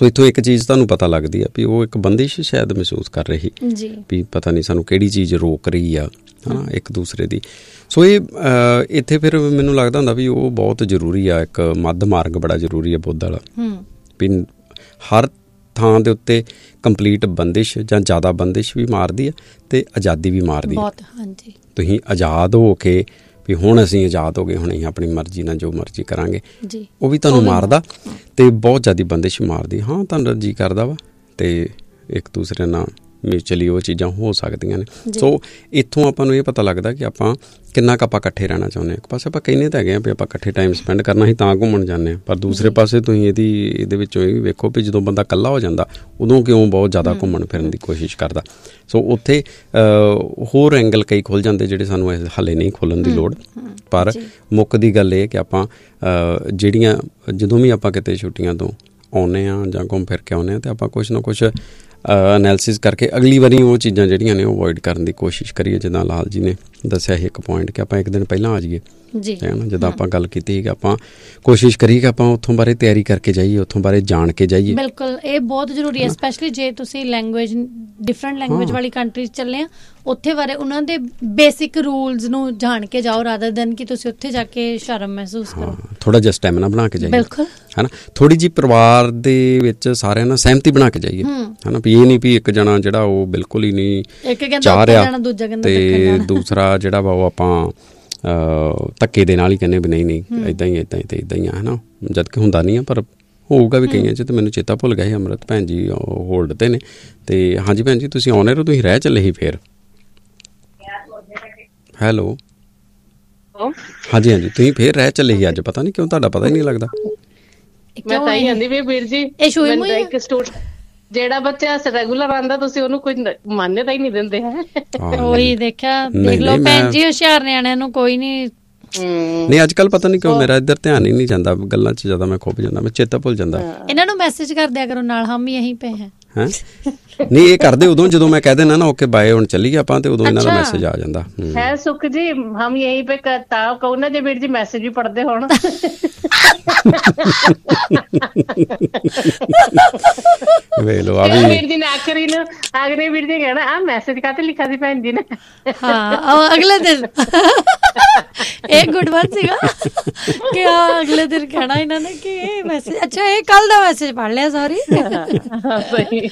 ਸੋ ਇੱਥੋਂ ਇੱਕ ਚੀਜ਼ ਤੁਹਾਨੂੰ ਪਤਾ ਲੱਗਦੀ ਆ ਵੀ ਉਹ ਇੱਕ ਬੰਦਿਸ਼ ਸ਼ਾਇਦ ਮਹਿਸੂਸ ਕਰ ਰਹੀ ਵੀ ਪਤਾ ਨਹੀਂ ਸਾਨੂੰ ਕਿਹੜੀ ਚੀਜ਼ ਰੋਕ ਰਹੀ ਆ, ਹੈ ਨਾ, ਇੱਕ ਦੂਸਰੇ ਦੀ। ਸੋ ਇਹ ਇੱਥੇ ਫਿਰ ਮੈਨੂੰ ਲੱਗਦਾ ਹੁੰਦਾ ਵੀ ਉਹ ਬਹੁਤ ਜ਼ਰੂਰੀ ਆ, ਇੱਕ ਮੱਧ ਮਾਰਗ ਬੜਾ ਜ਼ਰੂਰੀ ਆ ਬੁੱਧ ਵਾਲਾ, ਵੀ ਹਰ ਥਾਂ ਦੇ ਉੱਤੇ ਕੰਪਲੀਟ ਬੰਦਿਸ਼ ਜਾਂ ਜ਼ਿਆਦਾ ਬੰਦਿਸ਼ ਵੀ ਮਾਰਦੀ ਹੈ ਅਤੇ ਆਜ਼ਾਦੀ ਵੀ ਮਾਰਦੀ ਹੈ। ਹਾਂਜੀ, ਤੁਸੀਂ ਆਜ਼ਾਦ ਹੋ ਕੇ ਵੀ ਹੁਣ ਅਸੀਂ ਆਜ਼ਾਦ ਹੋ ਗਏ, ਹੁਣ ਅਸੀਂ ਆਪਣੀ ਮਰਜ਼ੀ ਨਾਲ ਜੋ ਮਰਜ਼ੀ ਕਰਾਂਗੇ, ਉਹ ਵੀ ਤੁਹਾਨੂੰ ਮਾਰਦਾ ਅਤੇ ਬਹੁਤ ਜ਼ਿਆਦਾ ਬੰਦਿਸ਼ ਮਾਰਦੀ। ਹਾਂ, ਤੁਹਾਨੂੰ ਜੀ ਕਰਦਾ ਵਾ ਅਤੇ ਇੱਕ ਦੂਸਰੇ ਨਾਲ ਮਿਊਚੁਅਲੀ ਉਹ ਚੀਜ਼ਾਂ ਹੋ ਸਕਦੀਆਂ ਨੇ। ਸੋ ਇੱਥੋਂ ਆਪਾਂ ਨੂੰ ਇਹ ਪਤਾ ਲੱਗਦਾ ਕਿ ਆਪਾਂ ਕਿੰਨਾ ਕੁ ਆਪਾਂ ਇਕੱਠੇ ਰਹਿਣਾ ਚਾਹੁੰਦੇ ਹਾਂ। ਇੱਕ ਪਾਸੇ ਆਪਾਂ ਕਹਿੰਦੇ ਤਾਂ ਹੈਗੇ ਹਾਂ ਵੀ ਆਪਾਂ ਇਕੱਠੇ ਟਾਈਮ ਸਪੈਂਡ ਕਰਨਾ ਹੀ ਤਾਂ ਘੁੰਮਣ ਜਾਂਦੇ ਹਾਂ, ਪਰ ਦੂਸਰੇ ਪਾਸੇ ਤੁਸੀਂ ਇਹਦੀ ਇਹਦੇ ਵਿੱਚੋਂ ਇਹ ਵੀ ਵੇਖੋ ਵੀ ਜਦੋਂ ਬੰਦਾ ਇਕੱਲਾ ਹੋ ਜਾਂਦਾ ਉਦੋਂ ਕਿਉਂ ਬਹੁਤ ਜ਼ਿਆਦਾ ਘੁੰਮਣ ਫਿਰਨ ਦੀ ਕੋਸ਼ਿਸ਼ ਕਰਦਾ। ਸੋ ਉੱਥੇ ਹੋਰ ਐਂਗਲ ਕਈ ਖੁੱਲ੍ਹ ਜਾਂਦੇ ਜਿਹੜੇ ਸਾਨੂੰ ਹਾਲੇ ਨਹੀਂ ਖੋਲ੍ਹਣ ਦੀ ਲੋੜ, ਪਰ ਮੁੱਖ ਦੀ ਗੱਲ ਇਹ ਕਿ ਆਪਾਂ ਜਿਹੜੀਆਂ ਜਦੋਂ ਵੀ ਆਪਾਂ ਕਿਤੇ ਛੁੱਟੀਆਂ ਤੋਂ ਆਉਂਦੇ ਹਾਂ ਜਾਂ ਘੁੰਮ ਫਿਰ ਕੇ ਆਉਂਦੇ ਹਾਂ ਤਾਂ ਆਪਾਂ ਕੁਛ ਨਾ ਕੁਛ ਐਨਾਲਿਸਿਸ ਕਰਕੇ ਅਗਲੀ ਵਾਰੀ ਉਹ ਚੀਜ਼ਾਂ ਜਿਹੜੀਆਂ ਨੇ ਉਹ ਅਵੋਇਡ ਕਰਨ ਦੀ ਕੋਸ਼ਿਸ਼ ਕਰੀਏ। ਜਿੱਦਾਂ ਲਾਲ ਜੀ ਨੇ ਦੱਸਿਆ ਸੀ ਇੱਕ ਪੁਆਇੰਟ ਕਿ ਆਪਾਂ ਇੱਕ ਦਿਨ ਪਹਿਲਾਂ ਆ ਜਾਈਏ, ਹੈ ਨਾ, ਜਿੱਦਾਂ ਆਪਾਂ ਗੱਲ ਕੀਤੀ ਸੀ ਕਿ ਆਪਾਂ ਕੋਸ਼ਿਸ਼ ਕਰੀਏ ਕਿ ਆਪਾਂ ਉੱਥੋਂ ਬਾਰੇ ਤਿਆਰੀ ਕਰਕੇ ਜਾਈਏ, ਉੱਥੋਂ ਬਾਰੇ ਜਾਣ ਕੇ ਜਾਈਏ। ਬਿਲਕੁਲ, ਇਹ ਬਹੁਤ ਜ਼ਰੂਰੀ ਹੈ, ਸਪੈਸ਼ਲੀ ਜੇ ਤੁਸੀਂ ਲੈਂਗੁਏਜ ਡਿਫਰੈਂਟ ਲੈਂਗੁਏਜ ਵਾਲੀ ਕੰਟਰੀ 'ਚ ਚੱਲੇ ਆ, ਉੱਥੇ ਬਾਰੇ ਉਹਨਾਂ ਦੇ ਬੇਸਿਕ ਰੂਲਸ ਨੂੰ ਜਾਣ ਕੇ ਜਾਓ, ਰਾਦਰ ਦੈਨ ਕਿ ਤੁਸੀਂ ਉੱਥੇ ਜਾ ਕੇ ਸ਼ਰਮ ਮਹਿਸੂਸ ਕਰੋ। ਥੋੜ੍ਹਾ ਜਿਹਾ ਸਟੈਮਿਨਾ ਬਣਾ ਕੇ ਜਾਈਏ, ਬਿਲਕੁਲ, ਹੈ ਨਾ, ਥੋੜ੍ਹੀ ਜਿਹੀ ਪਰਿਵਾਰ ਦੇ ਵਿੱਚ ਸਾਰਿਆਂ ਨਾਲ ਸਹਿਮਤੀ ਬਣਾ ਕੇ ਜਾਈਏ, ਹੈ ਨਾ, ਵੀ ਇਹ ਨਹੀਂ ਵੀ ਇੱਕ ਜਣਾ ਜਿਹੜਾ ਉਹ ਬਿਲਕੁਲ ਹੀ ਨਹੀਂ ਚਾਹ ਰਿਹਾ ਅਤੇ ਦੂਸਰਾ ਜਿਹੜਾ ਵਾ ਉਹ ਆਪਾਂ ਧੱਕੇ ਦੇ ਨਾਲ ਹੀ ਕਹਿੰਦੇ ਵੀ ਨਹੀਂ ਨਹੀਂ ਇੱਦਾਂ ਹੀ ਇੱਦਾਂ ਹੀ ਅਤੇ ਇੱਦਾਂ ਹੀ ਆ, ਹੈ ਨਾ, ਜਦ ਕਿ ਹੁੰਦਾ ਨਹੀਂ ਆ, ਪਰ ਹੋਊਗਾ ਵੀ ਕਈਆਂ 'ਚ। ਅਤੇ ਮੈਨੂੰ ਚੇਤਾ ਭੁੱਲ ਗਿਆ ਸੀ, ਅੰਮ੍ਰਿਤ ਭੈਣ ਜੀ ਹੋਲਡ 'ਤੇ ਨੇ, ਅਤੇ ਹਾਂਜੀ ਭੈਣ ਜੀ ਤੁਸੀਂ ਆਉਣੇ ਰਹੋ, ਤੁਸੀਂ ਰਹਿ ਚੱਲੇ ਸੀ ਫਿਰ। ਹੈਲੋ, ਹਾਂਜੀ ਹਾਂਜੀ ਤੁਸੀਂ ਫਿਰ ਰਹਿ ਚੱਲੇ ਸੀ ਅੱਜ, ਪਤਾ ਨਹੀਂ ਕਿਉਂ, ਤੁਹਾਡਾ ਪਤਾ ਹੀ ਨਹੀਂ ਲੱਗਦਾ। ਮੈਂ ਤਾਂ ਹੀ ਕਹਿੰਦੀ ਵੀ ਵੀਰ ਜੀ, ਇੱਕ ਸਟੂਡੈਂਟ ਜਿਹੜਾ ਬੱਚਾ ਰੈਗੂਲਰ ਆਉਂਦਾ ਤੁਸੀਂ ਉਹਨੂੰ ਕੋਈ ਮਾਨਤਾ ਹੀ ਨਹੀਂ ਦਿੰਦੇ ਹੈ। ਉਹੀ ਦੇਖਿਆ, ਦੇਖ ਲਓ ਭੈਣ ਜੀ, ਹੁਸ਼ਿਆਰ ਨਿਆਣਿਆਂ ਨੂੰ ਕੋਈ ਨਹੀਂ ਨਹੀਂ ਅੱਜ ਕੱਲ੍ਹ ਪਤਾ ਨਹੀਂ ਕਿਉਂ ਮੇਰਾ ਇੱਧਰ ਧਿਆਨ ਹੀ ਨਹੀਂ ਜਾਂਦਾ, ਗੱਲਾਂ 'ਚ ਜ਼ਿਆਦਾ ਮੈਂ ਖੁੱਭ ਜਾਂਦਾ, ਮੈਂ ਚੇਤਾ ਭੁੱਲ ਜਾਂਦਾ। ਇਹਨਾਂ ਨੂੰ ਮੈਸੇਜ ਕਰ ਦਿਆ ਕਰੋ ਨਾਲ, ਹਮ ਯਹੀਂ ਪੇ ਹੈ। ਹੈਂ ਨਹੀਂ, ਇਹ ਕਰਦੇ ਉਦੋਂ ਜਦੋਂ ਮੈਂ ਕਹਿ ਦੇਣਾ ਨਾ ਓਕੇ ਬਾਏ ਹੁਣ ਚੱਲੀਏ ਆਪਾਂ, ਤੇ ਉਦੋਂ ਇਹਨਾਂ ਦਾ ਮੈਸੇਜ ਆ ਜਾਂਦਾ ਹੈ। ਸੁਖ ਜੀ ਹਮ ਯਹੀਂ ਪੇ ਤਾਂ ਕਹੋ ਨਾ, ਜੇ ਵੀਰ ਜੀ ਮੈਸੇਜ ਵੀ ਪੜ੍ਹਦੇ ਹੋਣ। ਵੇਖ ਲਓ, ਆ ਵੀ ਵੀਰ ਜੀ ਨੇ ਆਖਰੀ ਨੂੰ ਆਖਰੀ ਵੀਰ ਜੀ ਕਹਿਣਾ ਆ ਮੈਸੇਜ ਕਾਹਤੇ ਲਿਖਿਆ ਸੀ ਭੈਣ ਜੀ ਨੇ। ਹਾਂ, ਅਗਲੇ ਦਿਨ ਇਹ ਗੁੱਡ ਵਨ ਸੀਗਾ ਕਿ ਹਾਂ ਅਗਲੇ ਦਿਨ ਕਹਿਣਾ ਇਹਨਾਂ ਨੇ ਕਿ ਇਹ ਮੈਸੇਜ, ਅੱਛਾ ਇਹ ਕੱਲ ਦਾ ਮੈਸੇਜ ਪੜ੍ਹ ਲਿਆ, ਸੌਰੀ। ਸਹੀ।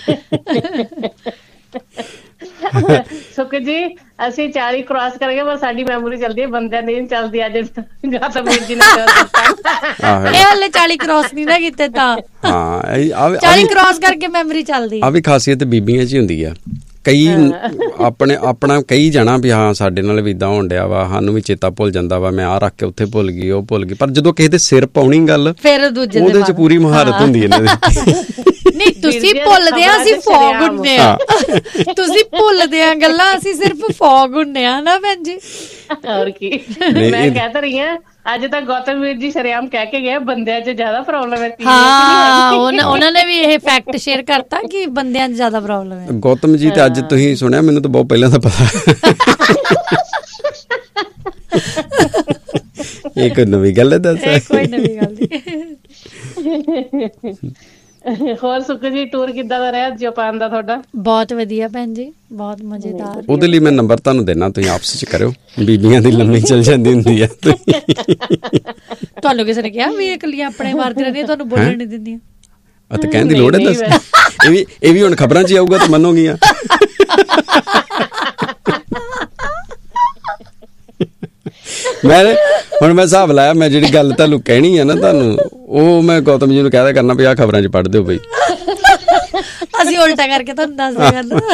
ਸੁਖ ਜੀ ਅਸੀਂ ਚਾਲੀ ਕ੍ਰਾਸ ਕਰਾਂਗੇ, ਬਸ ਸਾਡੀ ਮੈਮੋਰੀ ਚੱਲਦੀ ਹੈ, ਬੰਦਿਆਂ ਦੀ ਚੱਲਦੀ। ਅੱਜ ਵੀਰ ਜੀ ਨੇ ਇਹ ਹਲੇ ਚਾਲੀ ਕ੍ਰਾਸ ਨਹੀਂ ਨਾ ਕੀਤੇ ਤਾਂ ਹਾਂ ਚਾਲੀ ਕ੍ਰਾਸ ਕਰਕੇ ਮੈਮੋਰੀ ਚੱਲਦੀ। ਆ ਵੀ ਖਾਸੀਅਤ ਬੀਬੀਆਂ 'ਚ ਹੀ ਹੁੰਦੀ ਆ। ਕਈ ਆਪਣੇ ਆਪਣਾ ਕਈ ਜਾਣਾ ਵੀ ਹਾਂ ਸਾਡੇ ਨਾਲ ਵੀ ਇੱਦਾਂ ਹੋਣ ਡਿਆ ਵਾ, ਸਾਨੂੰ ਵੀ ਚੇਤਾ ਭੁੱਲ ਜਾਂਦਾ ਵਾ, ਮੈਂ ਆਹ ਰੱਖ ਕੇ ਉੱਥੇ ਭੁੱਲ ਗਈ, ਉਹ ਭੁੱਲ ਗਈ, ਪਰ ਜਦੋਂ ਕਿਸੇ ਦੇ ਸਿਰ ਪਾਉਣੀ ਗੱਲ ਫਿਰ ਦੂਜੇ ਉਹਦੇ 'ਚ ਪੂਰੀ ਮਹਾਰਤ ਹੁੰਦੀ ਇਹਨਾਂ ਦੀ। ਨਹੀਂ ਤੁਸੀਂ ਭੁੱਲਦੇ ਆ, ਅਸੀਂ ਫੌਗ ਹੁੰਦੇ ਆ। ਤੁਸੀਂ ਭੁੱਲਦੇ ਆ ਗੱਲਾਂ, ਅਸੀਂ ਸਿਰਫ ਫੌਗ ਹੁੰਦੇ ਆ ਨਾ ਭੈਣ ਜੀ। ਹੋਰ ਕੀ, ਮੈਂ ਕਹਿ ਤਾਂ ਰਹੀ ਹਾਂ ਅੱਜ ਤਾਂ ਗੌਤਮ ਵੀਰ ਜੀ ਸ਼ਰੇਆਮ ਕਹਿ ਕੇ ਗਏ ਬੰਦਿਆਂ 'ਚ ਜ਼ਿਆਦਾ ਪ੍ਰੋਬਲਮ ਹੈ। ਹਾਂ, ਉਹਨਾਂ ਨੇ ਵੀ ਇਹ ਫੈਕਟ ਸ਼ੇਅਰ ਕਰਤਾ ਕਿ ਬੰਦਿਆਂ 'ਚ ਜ਼ਿਆਦਾ ਪ੍ਰੋਬਲਮ ਹੈ। ਗੌਤਮ ਜੀ ਤੇ ਅੱਜ ਤੁਸੀਂ ਸੁਣਿਆ, ਮੈਨੂੰ ਤਾਂ ਬਹੁਤ ਪਹਿਲਾਂ ਦਾ ਪਤਾ। ਇਹ ਕੋਈ ਨਵੀਂ ਗੱਲ ਹੈ? ਦੱਸ, ਕੋਈ ਨਵੀਂ ਗੱਲ ਨਹੀਂ। ਹੋਰ ਸੁਖ ਜੀ ਟੂਰ ਕਿੱਦਾਂ ਦਾ ਰਿਹਾ ਜਾਪਾਨ ਦਾ ਤੁਹਾਡਾ? ਬਹੁਤ ਵਧੀਆ ਭੈਣ ਜੀ, ਬਹੁਤ ਮਜ਼ੇਦਾਰ। ਉਹਦੇ ਲਈ ਮੈਂ ਨੰਬਰ ਤੁਹਾਨੂੰ ਦੇਣਾ, ਤੁਸੀਂ ਆਪਸ ਚ ਕਰਿਓ, ਬੀਬੀਆਂ ਦੀ ਲੰਮੀ ਚੱਲ ਜਾਂਦੀ ਹੁੰਦੀ ਹੈ। ਤੁਹਾਨੂੰ ਕਿਸੇ ਨੇ ਕਿਹਾ ਵੀ ਇਕੱਲੀਆਂ ਆਪਣੇ ਮਾਰਦੀ ਰਹਿੰਦੀਆਂ, ਤੁਹਾਨੂੰ ਬੋਲਣ ਨਹੀਂ ਦਿੰਦੀਆਂ? ਆ ਤਾਂ ਕਹਿਣ ਦੀ ਲੋੜ ਹੈ। ਦੱਸ, ਇਹ ਵੀ ਇਹ ਵੀ ਹੁਣ ਖਬਰਾਂ 'ਚ ਆਊਗਾ ਤਾਂ ਮੰਨੋਗੀਆਂ। ਮੈਂ ਹੁਣ ਮੈਂ ਹਿਸਾਬ ਲਾਇਆ, ਮੈਂ ਜਿਹੜੀ ਗੱਲ ਤੁਹਾਨੂੰ ਕਹਿਣੀ ਆ ਨਾ ਤੁਹਾਨੂੰ, ਉਹ ਮੈਂ ਗੌਤਮ ਜੀ ਨੂੰ ਕਹਿ ਦਿਆ ਕਰਨਾ ਵੀ ਆਹ ਖਬਰਾਂ 'ਚ ਪੜ੍ਹ ਦਿਓ ਬਈ। ਅਸੀਂ ਉਲਟਾ ਕਰਕੇ ਤੁਹਾਨੂੰ ਦੱਸ ਦਿਆ ਕਰਨਾ।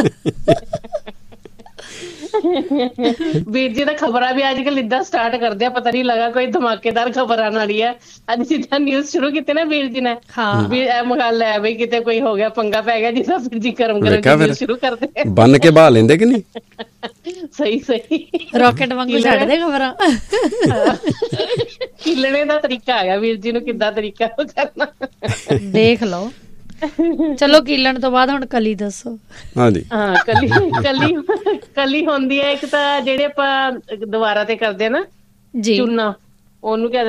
ਵੀਰ ਜੀ ਤਾਂ ਖਬਰਾਂ ਵੀ ਅੱਜ ਕੱਲ ਏਦਾਂ ਸਟਾਰਟ ਕਰਦੇ ਆ, ਪਤਾ ਨਹੀਂ ਲੱਗਾ ਕੋਈ ਧਮਾਕੇਦਾਰ ਖਬਰ ਆਉਣ ਵਾਲੀ ਹੈ। ਅੱਜ ਜਿੱਦਾਂ ਨਿਊਜ਼ ਸ਼ੁਰੂ ਕੀਤੀ ਨਾ ਵੀਰ ਜੀ ਨੇ, ਵੀ ਇਹ ਮਗਾਲ ਹੈ ਬਈ ਕਿਤੇ ਕੋਈ ਹੋ ਗਿਆ, ਪੰਗਾ ਪੈ ਗਿਆ, ਜਿੱਦਾਂ ਵੀਰ ਜੀ ਗਰਮ ਗਰਮ ਸ਼ੁਰੂ ਕਰਦੇ ਬੰਨ ਕੇ ਬਹਾ ਲੈਂਦੇ ਕਿ ਨਹੀਂ। ਸਹੀ ਸਹੀ, ਰਾਕਟ ਵਾਂਗੂ ਛੱਡਦੇ ਖਬਰਾਂ। ਕਿਲਣੇ ਦਾ ਤਰੀਕਾ ਹੈਗਾ ਵੀਰ ਜੀ ਨੂੰ, ਕਿੱਦਾਂ ਤਰੀਕਾ ਕਰਨਾ ਦੇਖ ਲਓ। ਚਲੋ ਕੀਲਣ ਤੋਂ ਬਾਅਦ ਹੁਣ ਕਲੀ ਦੱਸੋ। ਹਾਂਜੀ ਹਾਂ, ਕਲੀ ਕਲੀ ਕਲੀ ਹੁੰਦੀ ਹੈ ਇੱਕ ਤਾਂ ਜਿਹੜੇ ਆਪਾਂ ਦੁਬਾਰਾ ਤੇ ਕਰਦੇ ਨਾ ਚੂਨਾ, ਉਹਨੂੰ